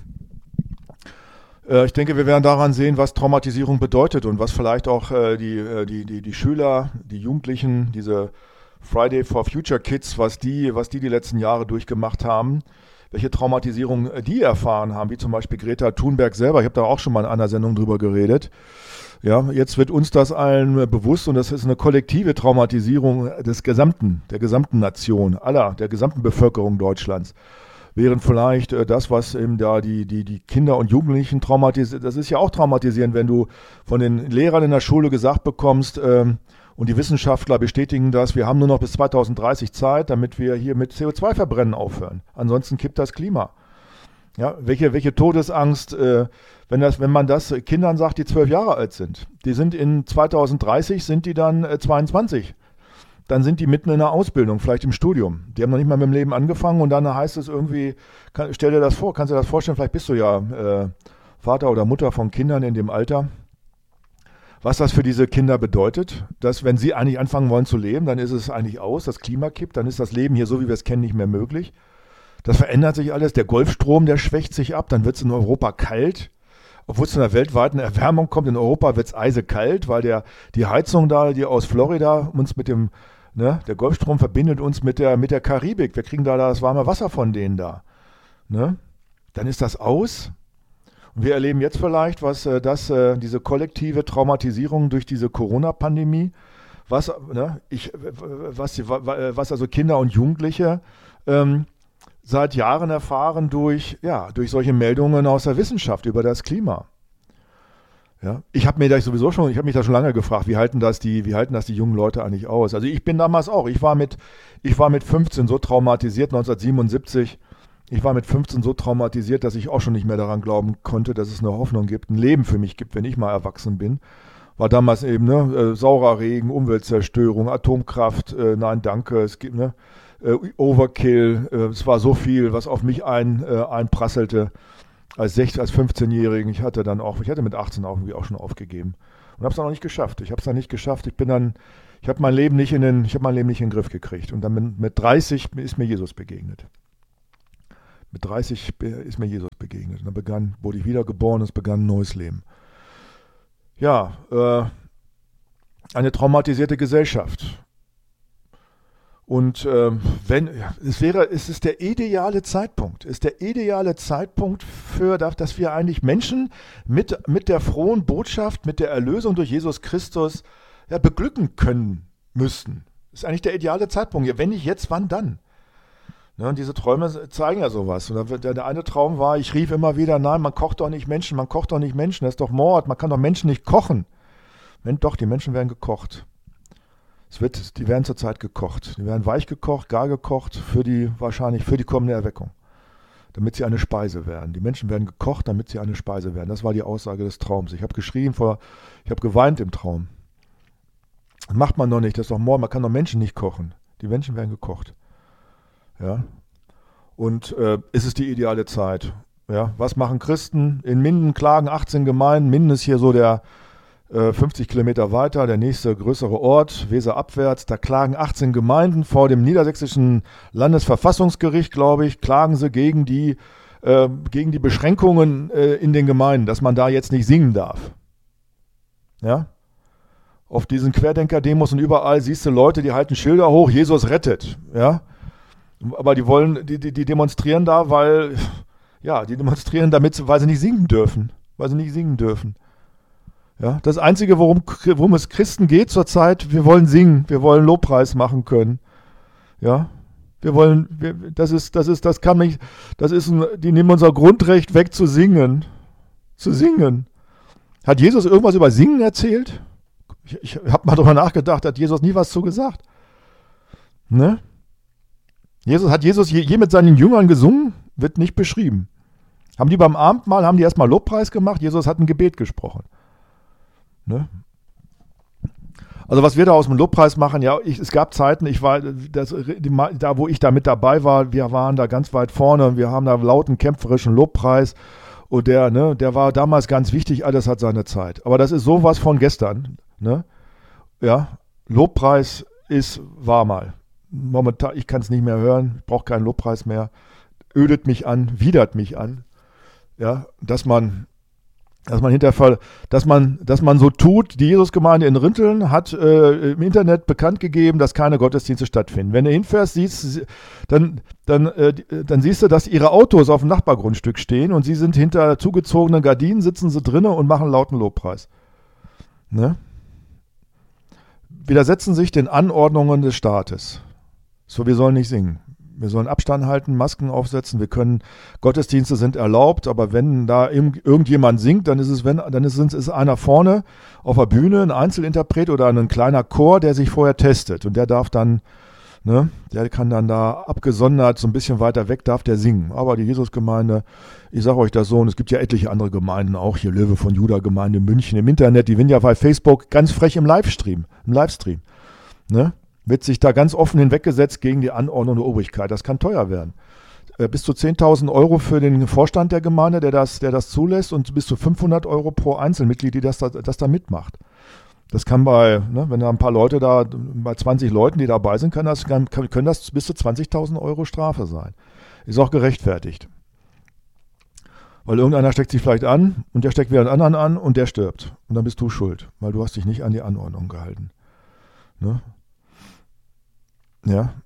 Äh, ich denke, wir werden daran sehen, was Traumatisierung bedeutet und was vielleicht auch äh, die, äh, die, die, die Schüler, die Jugendlichen, diese Friday for Future Kids, was die, was die die letzten Jahre durchgemacht haben, welche Traumatisierung die erfahren haben, wie zum Beispiel Greta Thunberg selber. Ich habe da auch schon mal in einer Sendung drüber geredet. Ja, jetzt wird uns das allen bewusst und das ist eine kollektive Traumatisierung des gesamten, der gesamten Nation, aller, der gesamten Bevölkerung Deutschlands. Während vielleicht äh, das, was eben da die, die, die Kinder und Jugendlichen traumatisiert, das ist ja auch traumatisierend, wenn du von den Lehrern in der Schule gesagt bekommst, ähm, und die Wissenschaftler bestätigen das, wir haben nur noch bis zweitausenddreißig Zeit, damit wir hier mit C O zwei Verbrennen aufhören. Ansonsten kippt das Klima. Ja, welche, welche Todesangst, äh, wenn, das, wenn man das Kindern sagt, die zwölf Jahre alt sind. Die sind in zweitausenddreißig, sind die dann äh, zweiundzwanzig. Dann sind die mitten in der Ausbildung, vielleicht im Studium. Die haben noch nicht mal mit dem Leben angefangen und dann heißt es irgendwie, kann, stell dir das vor, kannst du dir das vorstellen, vielleicht bist du ja äh, Vater oder Mutter von Kindern in dem Alter. Was das für diese Kinder bedeutet, dass wenn sie eigentlich anfangen wollen zu leben, dann ist es eigentlich aus, das Klima kippt, dann ist das Leben hier so, wie wir es kennen, nicht mehr möglich. Das verändert sich alles, der Golfstrom, der schwächt sich ab, dann wird es in Europa kalt. Obwohl es zu einer weltweiten Erwärmung kommt, in Europa wird es eisekalt, weil der, die Heizung da, die aus Florida uns mit dem, ne, der Golfstrom verbindet uns mit der, mit der Karibik. Wir kriegen da das warme Wasser von denen da. Ne? Dann ist das aus. Und wir erleben jetzt vielleicht, was äh, das, äh, diese kollektive Traumatisierung durch diese Corona-Pandemie, was, ne, ich, was, was also Kinder und Jugendliche ähm, seit Jahren erfahren durch, ja, durch solche Meldungen aus der Wissenschaft über das Klima. Ja, ich habe mir da sowieso schon, ich habe mich da schon lange gefragt, wie halten das die, wie halten das die jungen Leute eigentlich aus? Also ich bin damals auch, ich war mit, ich war mit fünfzehn so traumatisiert, neunzehnhundertsiebenundsiebzig. Ich war mit fünfzehn so traumatisiert, dass ich auch schon nicht mehr daran glauben konnte, dass es eine Hoffnung gibt, ein Leben für mich gibt, wenn ich mal erwachsen bin. War damals eben, ne, äh, saurer Regen, Umweltzerstörung, Atomkraft, äh, nein, danke, es gibt, ne, äh, Overkill. Äh, es war so viel, was auf mich ein, äh, einprasselte als sechzehn, als fünfzehnjährigen. Ich hatte dann auch, ich hatte mit achtzehn auch irgendwie auch schon aufgegeben und habe es dann noch nicht geschafft. Ich habe es dann nicht geschafft. Ich bin dann, ich habe mein Leben nicht in den, ich habe mein Leben nicht in den Griff gekriegt. Und dann mit, mit dreißig ist mir Jesus begegnet. Mit dreißig ist mir Jesus begegnet. Und dann begann, wurde ich wiedergeboren, es begann ein neues Leben. Ja, äh, eine traumatisierte Gesellschaft. Und äh, wenn, ja, es wäre, es ist der ideale Zeitpunkt, es ist der ideale Zeitpunkt für, dass wir eigentlich Menschen mit, mit der frohen Botschaft, mit der Erlösung durch Jesus Christus ja, beglücken können müssten. Das ist eigentlich der ideale Zeitpunkt. Ja, wenn nicht jetzt, wann dann? Ja, und diese Träume zeigen ja sowas. Und der, der eine Traum war, ich rief immer wieder, nein, man kocht doch nicht Menschen, man kocht doch nicht Menschen, das ist doch Mord, man kann doch Menschen nicht kochen. Wenn, doch, die Menschen werden gekocht. Es wird, die werden zurzeit gekocht. Die werden weich gekocht, gar gekocht, für die, wahrscheinlich für die kommende Erweckung. Damit sie eine Speise werden. Die Menschen werden gekocht, damit sie eine Speise werden. Das war die Aussage des Traums. Ich habe geschrien vor, ich habe geweint im Traum. Das macht man doch nicht, das ist doch Mord, man kann doch Menschen nicht kochen. Die Menschen werden gekocht. Ja. Und äh, ist es die ideale Zeit? Ja. Was machen Christen? In Minden klagen achtzehn Gemeinden. Minden ist hier so der äh, fünfzig Kilometer weiter, der nächste größere Ort, Weser abwärts. Da klagen achtzehn Gemeinden vor dem niedersächsischen Landesverfassungsgericht, glaube ich, klagen sie gegen die, äh, gegen die Beschränkungen äh, in den Gemeinden, dass man da jetzt nicht singen darf. Ja. Auf diesen Querdenker-Demos und überall siehst du Leute, die halten Schilder hoch, Jesus rettet. Ja. Aber die wollen, die, die, die demonstrieren da, weil, ja, die demonstrieren damit, weil sie nicht singen dürfen. Weil sie nicht singen dürfen. Ja, das Einzige, worum, worum es Christen geht zurzeit, wir wollen singen, wir wollen Lobpreis machen können. Ja, wir wollen, wir, das ist, das ist, das kann nicht, das ist, ein, die nehmen unser Grundrecht weg zu singen. Zu singen. Hat Jesus irgendwas über Singen erzählt? Ich, ich habe mal drüber nachgedacht, hat Jesus nie was zu gesagt? Ne? Jesus, hat Jesus je, je mit seinen Jüngern gesungen? Wird nicht beschrieben. Haben die beim Abendmahl, haben die erstmal Lobpreis gemacht? Jesus hat ein Gebet gesprochen. Ne? Also was wir da aus dem Lobpreis machen, ja, ich, es gab Zeiten, ich war, das, die, da wo ich da mit dabei war, wir waren da ganz weit vorne, wir haben da lauten, kämpferischen Lobpreis und der, ne, der war damals ganz wichtig, alles hat seine Zeit. Aber das ist sowas von gestern. Ne? Ja, Lobpreis ist, war mal. Momentan, ich kann es nicht mehr hören, ich brauche keinen Lobpreis mehr, ödet mich an, widert mich an, ja, dass man, dass man hinterher, dass man, dass man so tut, die Jesusgemeinde in Rinteln hat äh, im Internet bekannt gegeben, dass keine Gottesdienste stattfinden. Wenn du hinfährst, siehst, dann, dann, äh, dann siehst du, dass ihre Autos auf dem Nachbargrundstück stehen und sie sind hinter zugezogenen Gardinen, sitzen sie drinnen und machen lauten Lobpreis. Ne? Widersetzen sich den Anordnungen des Staates. So, wir sollen nicht singen. Wir sollen Abstand halten, Masken aufsetzen. Wir können, Gottesdienste sind erlaubt, aber wenn da irgendjemand singt, dann ist es, wenn, dann ist es ist einer vorne auf der Bühne, ein Einzelinterpret oder ein kleiner Chor, der sich vorher testet. Und der darf dann, ne, der kann dann da abgesondert, so ein bisschen weiter weg, darf der singen. Aber die Jesusgemeinde, ich sage euch das so, und es gibt ja etliche andere Gemeinden, auch hier Löwe von Juda Gemeinde in München im Internet, die sind ja bei Facebook ganz frech im Livestream, im Livestream, ne? Wird sich da ganz offen hinweggesetzt gegen die Anordnung der Obrigkeit. Das kann teuer werden. Äh, bis zu zehntausend Euro für den Vorstand der Gemeinde, der das, der das zulässt, und bis zu fünfhundert Euro pro Einzelmitglied, die das da, das da mitmacht. Das kann bei, ne, wenn da ein paar Leute da, bei zwanzig Leuten, die dabei sind, kann das, kann, können das bis zu zwanzigtausend Euro Strafe sein. Ist auch gerechtfertigt. Weil irgendeiner steckt sich vielleicht an und der steckt wieder einen anderen an und der stirbt. Und dann bist du schuld, weil du hast dich nicht an die Anordnung gehalten. Ne? Ja.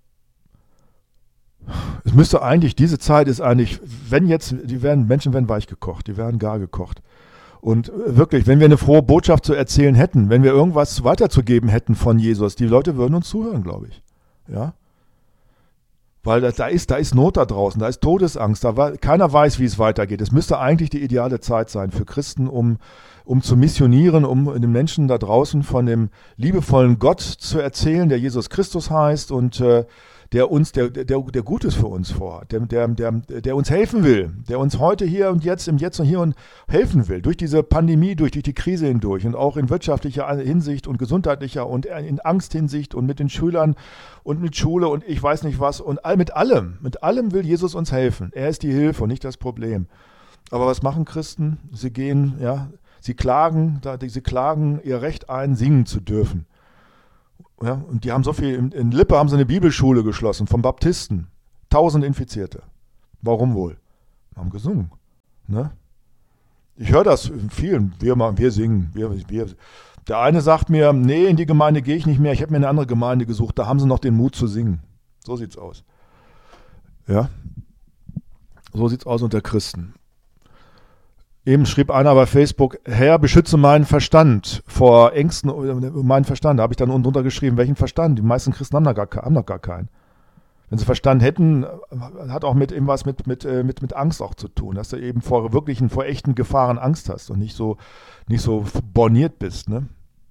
Es müsste eigentlich, diese Zeit ist eigentlich, wenn jetzt, die werden, Menschen werden weich gekocht, die werden gar gekocht. Und wirklich, wenn wir eine frohe Botschaft zu erzählen hätten, wenn wir irgendwas weiterzugeben hätten von Jesus, die Leute würden uns zuhören, glaube ich. Ja. Weil da, da ist, da ist Not da draußen, da ist Todesangst, da war, keiner weiß, wie es weitergeht. Es müsste eigentlich die ideale Zeit sein für Christen, um, um zu missionieren, um den Menschen da draußen von dem liebevollen Gott zu erzählen, der Jesus Christus heißt und äh, der uns, der, der, der Gutes für uns vorhat, der, der, der, der uns helfen will, der uns heute hier und jetzt, im Jetzt und hier und helfen will, durch diese Pandemie, durch, durch die Krise hindurch und auch in wirtschaftlicher Hinsicht und gesundheitlicher und in Angsthinsicht und mit den Schülern und mit Schule und ich weiß nicht was und all, mit allem, mit allem will Jesus uns helfen. Er ist die Hilfe und nicht das Problem. Aber was machen Christen? Sie gehen, ja, sie klagen, sie klagen ihr Recht ein, singen zu dürfen. Ja, und die haben so viel, in, in Lippe haben sie eine Bibelschule geschlossen, vom Baptisten. Tausend Infizierte. Warum wohl? Haben gesungen. Ne? Ich höre das in vielen, wir, wir singen. Wir, wir. Der eine sagt mir, nee, in die Gemeinde gehe ich nicht mehr, ich habe mir eine andere Gemeinde gesucht, da haben sie noch den Mut zu singen. So sieht's aus. Ja, so sieht's aus unter Christen. Eben schrieb einer bei Facebook, Herr, beschütze meinen Verstand vor Ängsten, meinen Verstand. Da habe ich dann unten drunter geschrieben, welchen Verstand? Die meisten Christen haben, da gar, haben noch gar keinen. Wenn sie Verstand hätten, hat auch mit irgendwas mit, mit, mit, mit Angst auch zu tun, dass du eben vor wirklichen, vor echten Gefahren Angst hast und nicht so, nicht so borniert bist. Ne?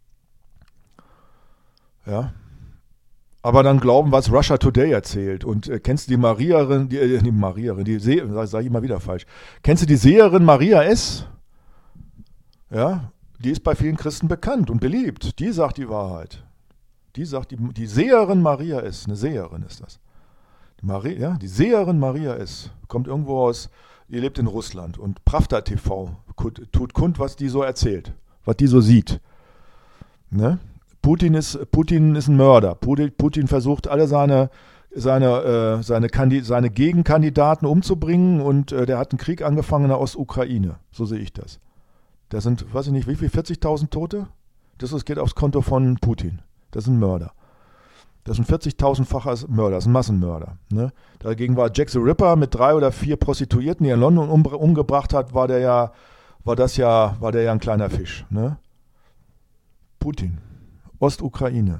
Ja. Aber dann glauben, was Russia Today erzählt. Und äh, kennst du die Mariarin, die, äh, die Mariarin, die Seherin, sag, sag ich immer wieder falsch. Kennst du die Seherin Maria S.? Ja, die ist bei vielen Christen bekannt und beliebt. Die sagt die Wahrheit. Die sagt, die, die Seherin Maria S., eine Seherin ist das. Die, Maria, ja, die Seherin Maria S. kommt irgendwo aus, die lebt in Russland. Und Pravda T V tut kund, was die so erzählt, was die so sieht. Ne? Putin ist, Putin ist ein Mörder. Putin, Putin versucht, alle seine, seine, äh, seine, Kandi- seine Gegenkandidaten umzubringen und äh, der hat einen Krieg angefangen in der Ostukraine. So sehe ich das. Da sind, weiß ich nicht, wie viel, vierzigtausend Tote? Das ist, geht aufs Konto von Putin. Das ist ein Mörder. Das ist ein vierzigtausendfacher Mörder, das ist ein Massenmörder. Ne? Dagegen war Jack the Ripper mit drei oder vier Prostituierten, die er in London um, umgebracht hat, war der ja, war das ja, war der ja ein kleiner Fisch. Ne? Putin. Ostukraine,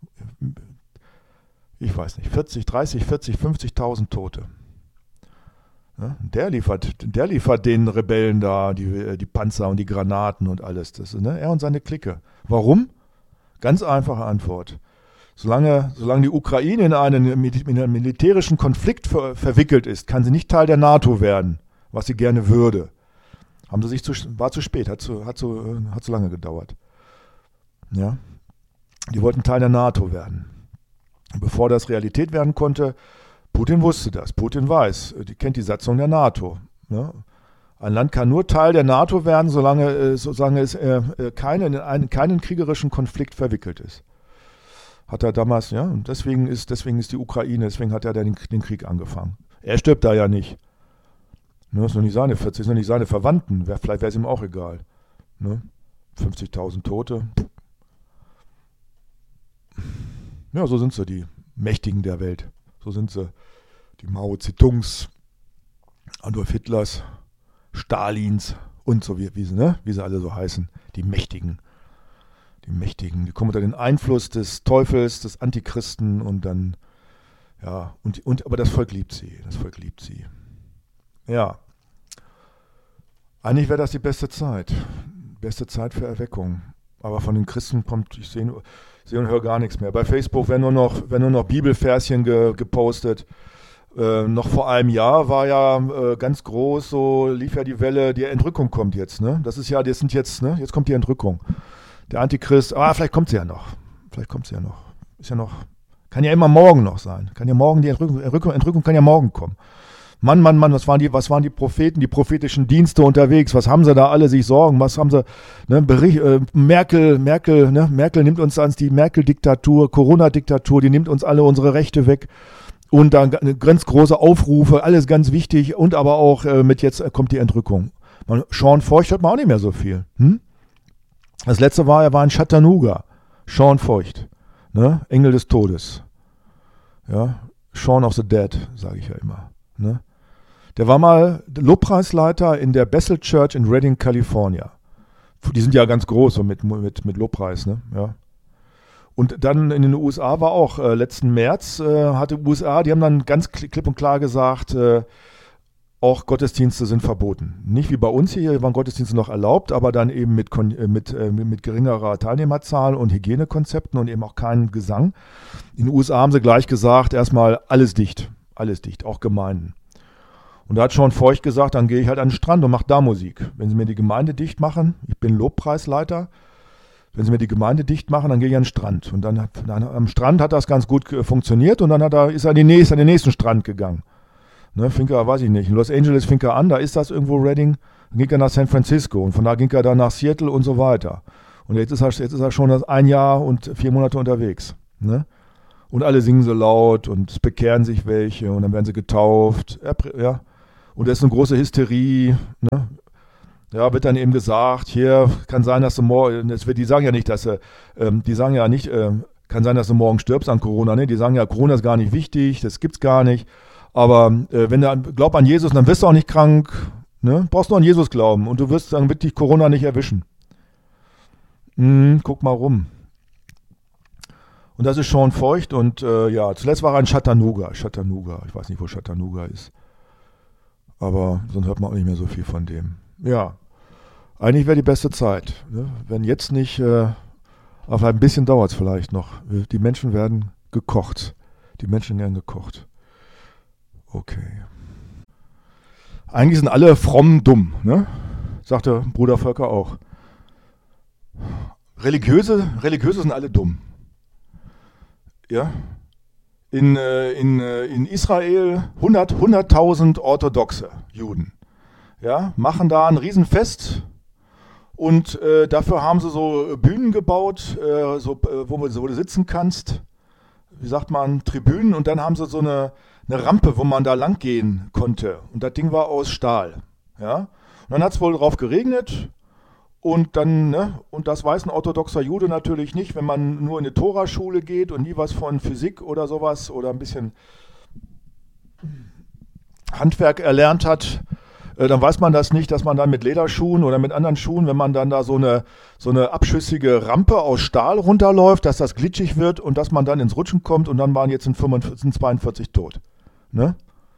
ich weiß nicht, vierzig, dreißig, vierzig, fünfzigtausend Tote. Ja, der liefert, der liefert den Rebellen da die, die Panzer und die Granaten und alles. Das, ne? Er und seine Clique. Warum? Ganz einfache Antwort. Solange, solange die Ukraine in einen, in einen militärischen Konflikt ver, verwickelt ist, kann sie nicht Teil der NATO werden, was sie gerne würde. Haben sie sich zu, war zu spät, hat zu, hat zu, hat zu lange gedauert. Ja. Die wollten Teil der NATO werden. Bevor das Realität werden konnte, Putin wusste das. Putin weiß, die kennt die Satzung der NATO. Ne? Ein Land kann nur Teil der NATO werden, solange, solange es äh, keine, in einen, keinen kriegerischen Konflikt verwickelt ist. Hat er damals, ja, und deswegen ist, deswegen ist die Ukraine, deswegen hat er den, den Krieg angefangen. Er stirbt da ja nicht. Ne, ist noch nicht seine vierzig, ist noch nicht seine Verwandten. Wär, vielleicht wäre es ihm auch egal. Ne? fünfzigtausend Tote. Ja, so sind sie, die Mächtigen der Welt. So sind sie, die Mao Zedongs, Adolf Hitlers, Stalins und so, wie, wie, sie, ne? wie sie alle so heißen. Die Mächtigen. Die Mächtigen. Die kommen unter den Einfluss des Teufels, des Antichristen und dann, ja, und, und aber das Volk liebt sie. Das Volk liebt sie. Ja. Eigentlich wäre das die beste Zeit. Beste Zeit für Erweckung. Aber von den Christen kommt, ich sehe seh und höre gar nichts mehr. Bei Facebook werden nur noch, werden nur noch Bibelverschen ge, gepostet. Äh, noch vor einem Jahr war ja äh, ganz groß, so lief ja die Welle, die Entrückung kommt jetzt. Ne? Das ist ja, das sind jetzt, ne? Jetzt kommt die Entrückung. Der Antichrist, ah, vielleicht kommt sie ja noch. Vielleicht kommt sie ja noch. Ist ja noch, kann ja immer morgen noch sein. Kann ja morgen die Entrückung, Entrückung, Entrückung kann ja morgen kommen. Mann, Mann, Mann, was waren die, was waren die Propheten, die prophetischen Dienste unterwegs? Was haben sie da alle sich Sorgen? Was haben sie, ne, Bericht, äh, Merkel, Merkel, ne, Merkel nimmt uns ans, die Merkel-Diktatur, Corona-Diktatur, die nimmt uns alle unsere Rechte weg. Und dann ganz große Aufrufe, alles ganz wichtig. Und aber auch äh, mit jetzt kommt die Entrückung. Man, Sean Feucht hört man auch nicht mehr so viel. Hm? Das letzte war, er war in Chattanooga. Sean Feucht, ne, Engel des Todes. Ja, Shaun of the Dead, sage ich ja immer. Ne? Der war mal Lobpreisleiter in der Bethel Church in Redding, California. Die sind ja ganz groß so mit, mit, mit Lobpreis. Ne? Ja. Und dann in den U S A war auch äh, letzten März, äh, hatte U S A, die haben dann ganz klipp und klar gesagt, äh, auch Gottesdienste sind verboten. Nicht wie bei uns hier, hier waren Gottesdienste noch erlaubt, aber dann eben mit, mit, mit geringerer Teilnehmerzahl und Hygienekonzepten und eben auch keinen Gesang. In den U S A haben sie gleich gesagt, erstmal alles dicht, alles dicht, auch Gemeinden. Und da hat Sean Feucht gesagt, dann gehe ich halt an den Strand und mache da Musik. Wenn sie mir die Gemeinde dicht machen, ich bin Lobpreisleiter, wenn sie mir die Gemeinde dicht machen, dann gehe ich an den Strand. Und dann, hat, dann am Strand hat das ganz gut funktioniert und dann hat er, ist er an, die nächste, an den nächsten Strand gegangen. Ne, fing er, weiß ich nicht, in Los Angeles fing er an, da ist das irgendwo Redding, dann ging er nach San Francisco und von da ging er dann nach Seattle und so weiter. Und jetzt ist er, jetzt ist er schon ein Jahr und vier Monate unterwegs. Ne? Und alle singen so laut und es bekehren sich welche und dann werden sie getauft. Ja. Und das ist eine große Hysterie. Ne? Ja, wird dann eben gesagt, hier kann sein, dass du morgen, das wird, die sagen ja nicht, dass sie, ähm, die sagen ja nicht, äh, kann sein, dass du morgen stirbst an Corona. Ne? Die sagen ja, Corona ist gar nicht wichtig, das gibt's gar nicht. Aber äh, wenn du glaubst an Jesus, dann wirst du auch nicht krank. Ne? Brauchst nur an Jesus glauben und du wirst, dann wird dich Corona nicht erwischen. Hm, guck mal rum. Und das ist Sean Feucht und äh, ja, zuletzt war er in Chattanooga. Chattanooga, ich weiß nicht, wo Chattanooga ist. Aber sonst hört man auch nicht mehr so viel von dem. Ja, eigentlich wäre die beste Zeit. Ne? Wenn jetzt nicht, äh, aber ein bisschen dauert es vielleicht noch. Die Menschen werden gekocht. Die Menschen werden gekocht. Okay. Eigentlich sind alle fromm dumm, ne? Sagte Bruder Volker auch. Religiöse, Religiöse sind alle dumm. Ja. In, äh, in, äh, in Israel hundert, hunderttausend orthodoxe Juden. Ja, machen da ein Riesenfest und äh, dafür haben sie so Bühnen gebaut, äh, so, äh, wo, wo du sitzen kannst. Wie sagt man, Tribünen und dann haben sie so eine eine Rampe, wo man da lang gehen konnte. Und das Ding war aus Stahl. Ja? Und dann hat es wohl drauf geregnet. Und dann, ne, und das weiß ein orthodoxer Jude natürlich nicht, wenn man nur in eine Toraschule geht und nie was von Physik oder sowas oder ein bisschen Handwerk erlernt hat, äh, dann weiß man das nicht, dass man dann mit Lederschuhen oder mit anderen Schuhen, wenn man dann da so eine, so eine abschüssige Rampe aus Stahl runterläuft, dass das glitschig wird und dass man dann ins Rutschen kommt und dann waren jetzt in fünfundvierzig, sind zweiundvierzig tot. Ne?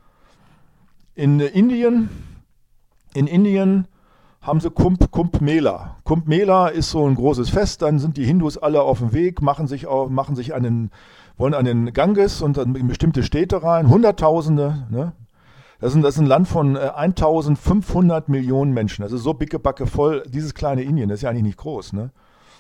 In Indien, in Indien haben sie Kumbh, Kumbh Mela. Kumbh Mela ist so ein großes Fest, dann sind die Hindus alle auf dem Weg, machen sich, auf, machen sich an den, wollen an den Ganges und dann in bestimmte Städte rein, Hunderttausende. Ne? Das, ist, das ist ein Land von äh, eintausendfünfhundert Millionen Menschen. Das ist so bickebacke voll, dieses kleine Indien, das ist ja eigentlich nicht groß. Ne?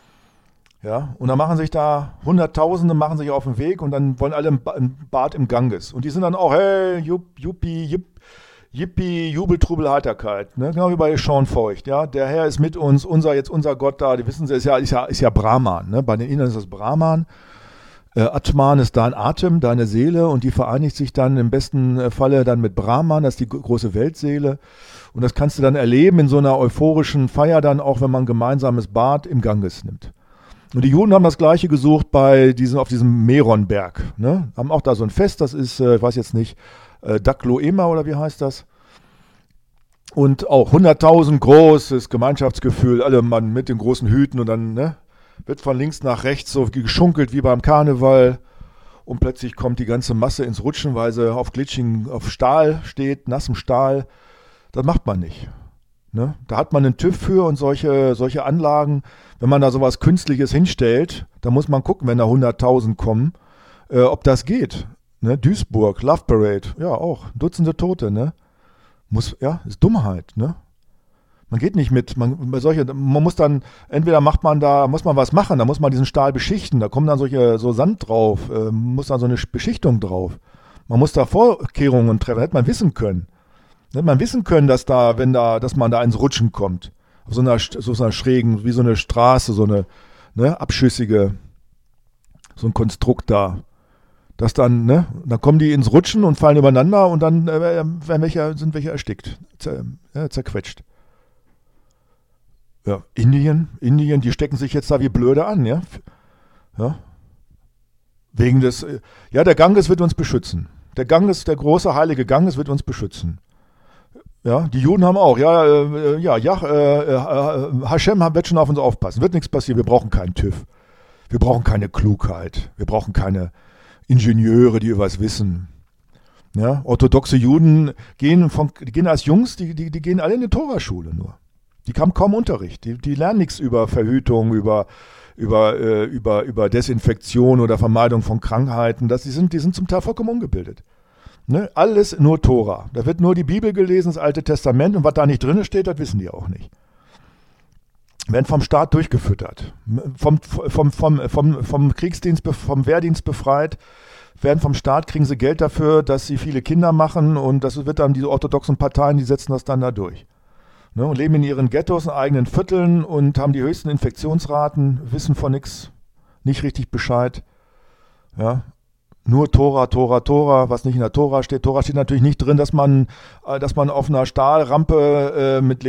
Ja, und dann machen sich da Hunderttausende machen sich auf den Weg und dann wollen alle ein Bad im Ganges. Und die sind dann auch, hey, jupp, juppi, jupp, yippie, Jubel, Trubel, Heiterkeit. Ne? Genau wie bei Sean Feucht. Ja? Der Herr ist mit uns, unser, jetzt unser Gott da, die wissen sie, ist ja, ist ja, ist ja Brahman. Ne? Bei den Indern ist das Brahman. Äh, Atman ist dein Atem, deine Seele und die vereinigt sich dann im besten Falle dann mit Brahman, das ist die große Weltseele. Und das kannst du dann erleben in so einer euphorischen Feier dann auch, wenn man ein gemeinsames Bad im Ganges nimmt. Und die Juden haben das Gleiche gesucht bei diesem, auf diesem Meronberg. Ne? Haben auch da so ein Fest, das ist, äh, ich weiß jetzt nicht, äh, Dakloema oder wie heißt das? Und auch hunderttausend großes Gemeinschaftsgefühl, alle Mann mit den großen Hüten und dann ne, wird von links nach rechts so geschunkelt wie beim Karneval und plötzlich kommt die ganze Masse ins Rutschen, weil sie auf glitschigen, auf Stahl steht, nassem Stahl. Das macht man nicht. Ne? Da hat man einen TÜV für und solche, solche Anlagen. Wenn man da sowas Künstliches hinstellt, dann muss man gucken, wenn da hunderttausend kommen, äh, ob das geht. Ne? Duisburg, Love Parade, ja auch, Dutzende Tote. Ne? Muss, ja, ist Dummheit. Ne? Man geht nicht mit, man, bei solche, man muss dann, entweder macht man da, muss man was machen, da muss man diesen Stahl beschichten, da kommt dann solche, so Sand drauf, äh, muss dann so eine Beschichtung drauf. Man muss da Vorkehrungen treffen, hätte man wissen können. Hätte man wissen können, dass da, wenn da, dass man da ins Rutschen kommt. Auf so einer, so einer schrägen, wie so eine Straße, so eine, ne, abschüssige, so ein Konstrukt da. Dass dann, ne, dann kommen die ins Rutschen und fallen übereinander und dann äh, werden welche, sind welche erstickt, zer, ja, zerquetscht. Ja, Indien, Indien, die stecken sich jetzt da wie blöde an, ja. Ja. Wegen des, ja, der Ganges wird uns beschützen. Der Ganges, der große heilige Ganges wird uns beschützen. Ja, die Juden haben auch, ja, äh, ja, ja, äh, äh, Hashem wird schon auf uns aufpassen, wird nichts passieren, wir brauchen keinen TÜV, wir brauchen keine Klugheit, wir brauchen keine Ingenieure, die was wissen. Ja, orthodoxe Juden gehen, von, die gehen als Jungs, die, die, die gehen alle in die Toraschule nur. Die haben kaum Unterricht. Die, die lernen nichts über Verhütung, über, über, äh, über, über Desinfektion oder Vermeidung von Krankheiten. Das, die, sind, die sind zum Teil vollkommen ungebildet. Ne? Alles nur Tora. Da wird nur die Bibel gelesen, das Alte Testament, und was da nicht drin steht, das wissen die auch nicht. Werden vom Staat durchgefüttert, vom, vom, vom, vom, vom Kriegsdienst, vom Wehrdienst befreit, werden vom Staat, kriegen sie Geld dafür, dass sie viele Kinder machen, und das wird dann diese orthodoxen Parteien, die setzen das dann da durch. Ne, und leben in ihren Ghettos, in eigenen Vierteln und haben die höchsten Infektionsraten, wissen von nichts, nicht richtig Bescheid. Ja, nur Tora, Tora, Tora, was nicht in der Tora steht. Tora steht natürlich nicht drin, dass man, dass man auf einer Stahlrampe äh, mit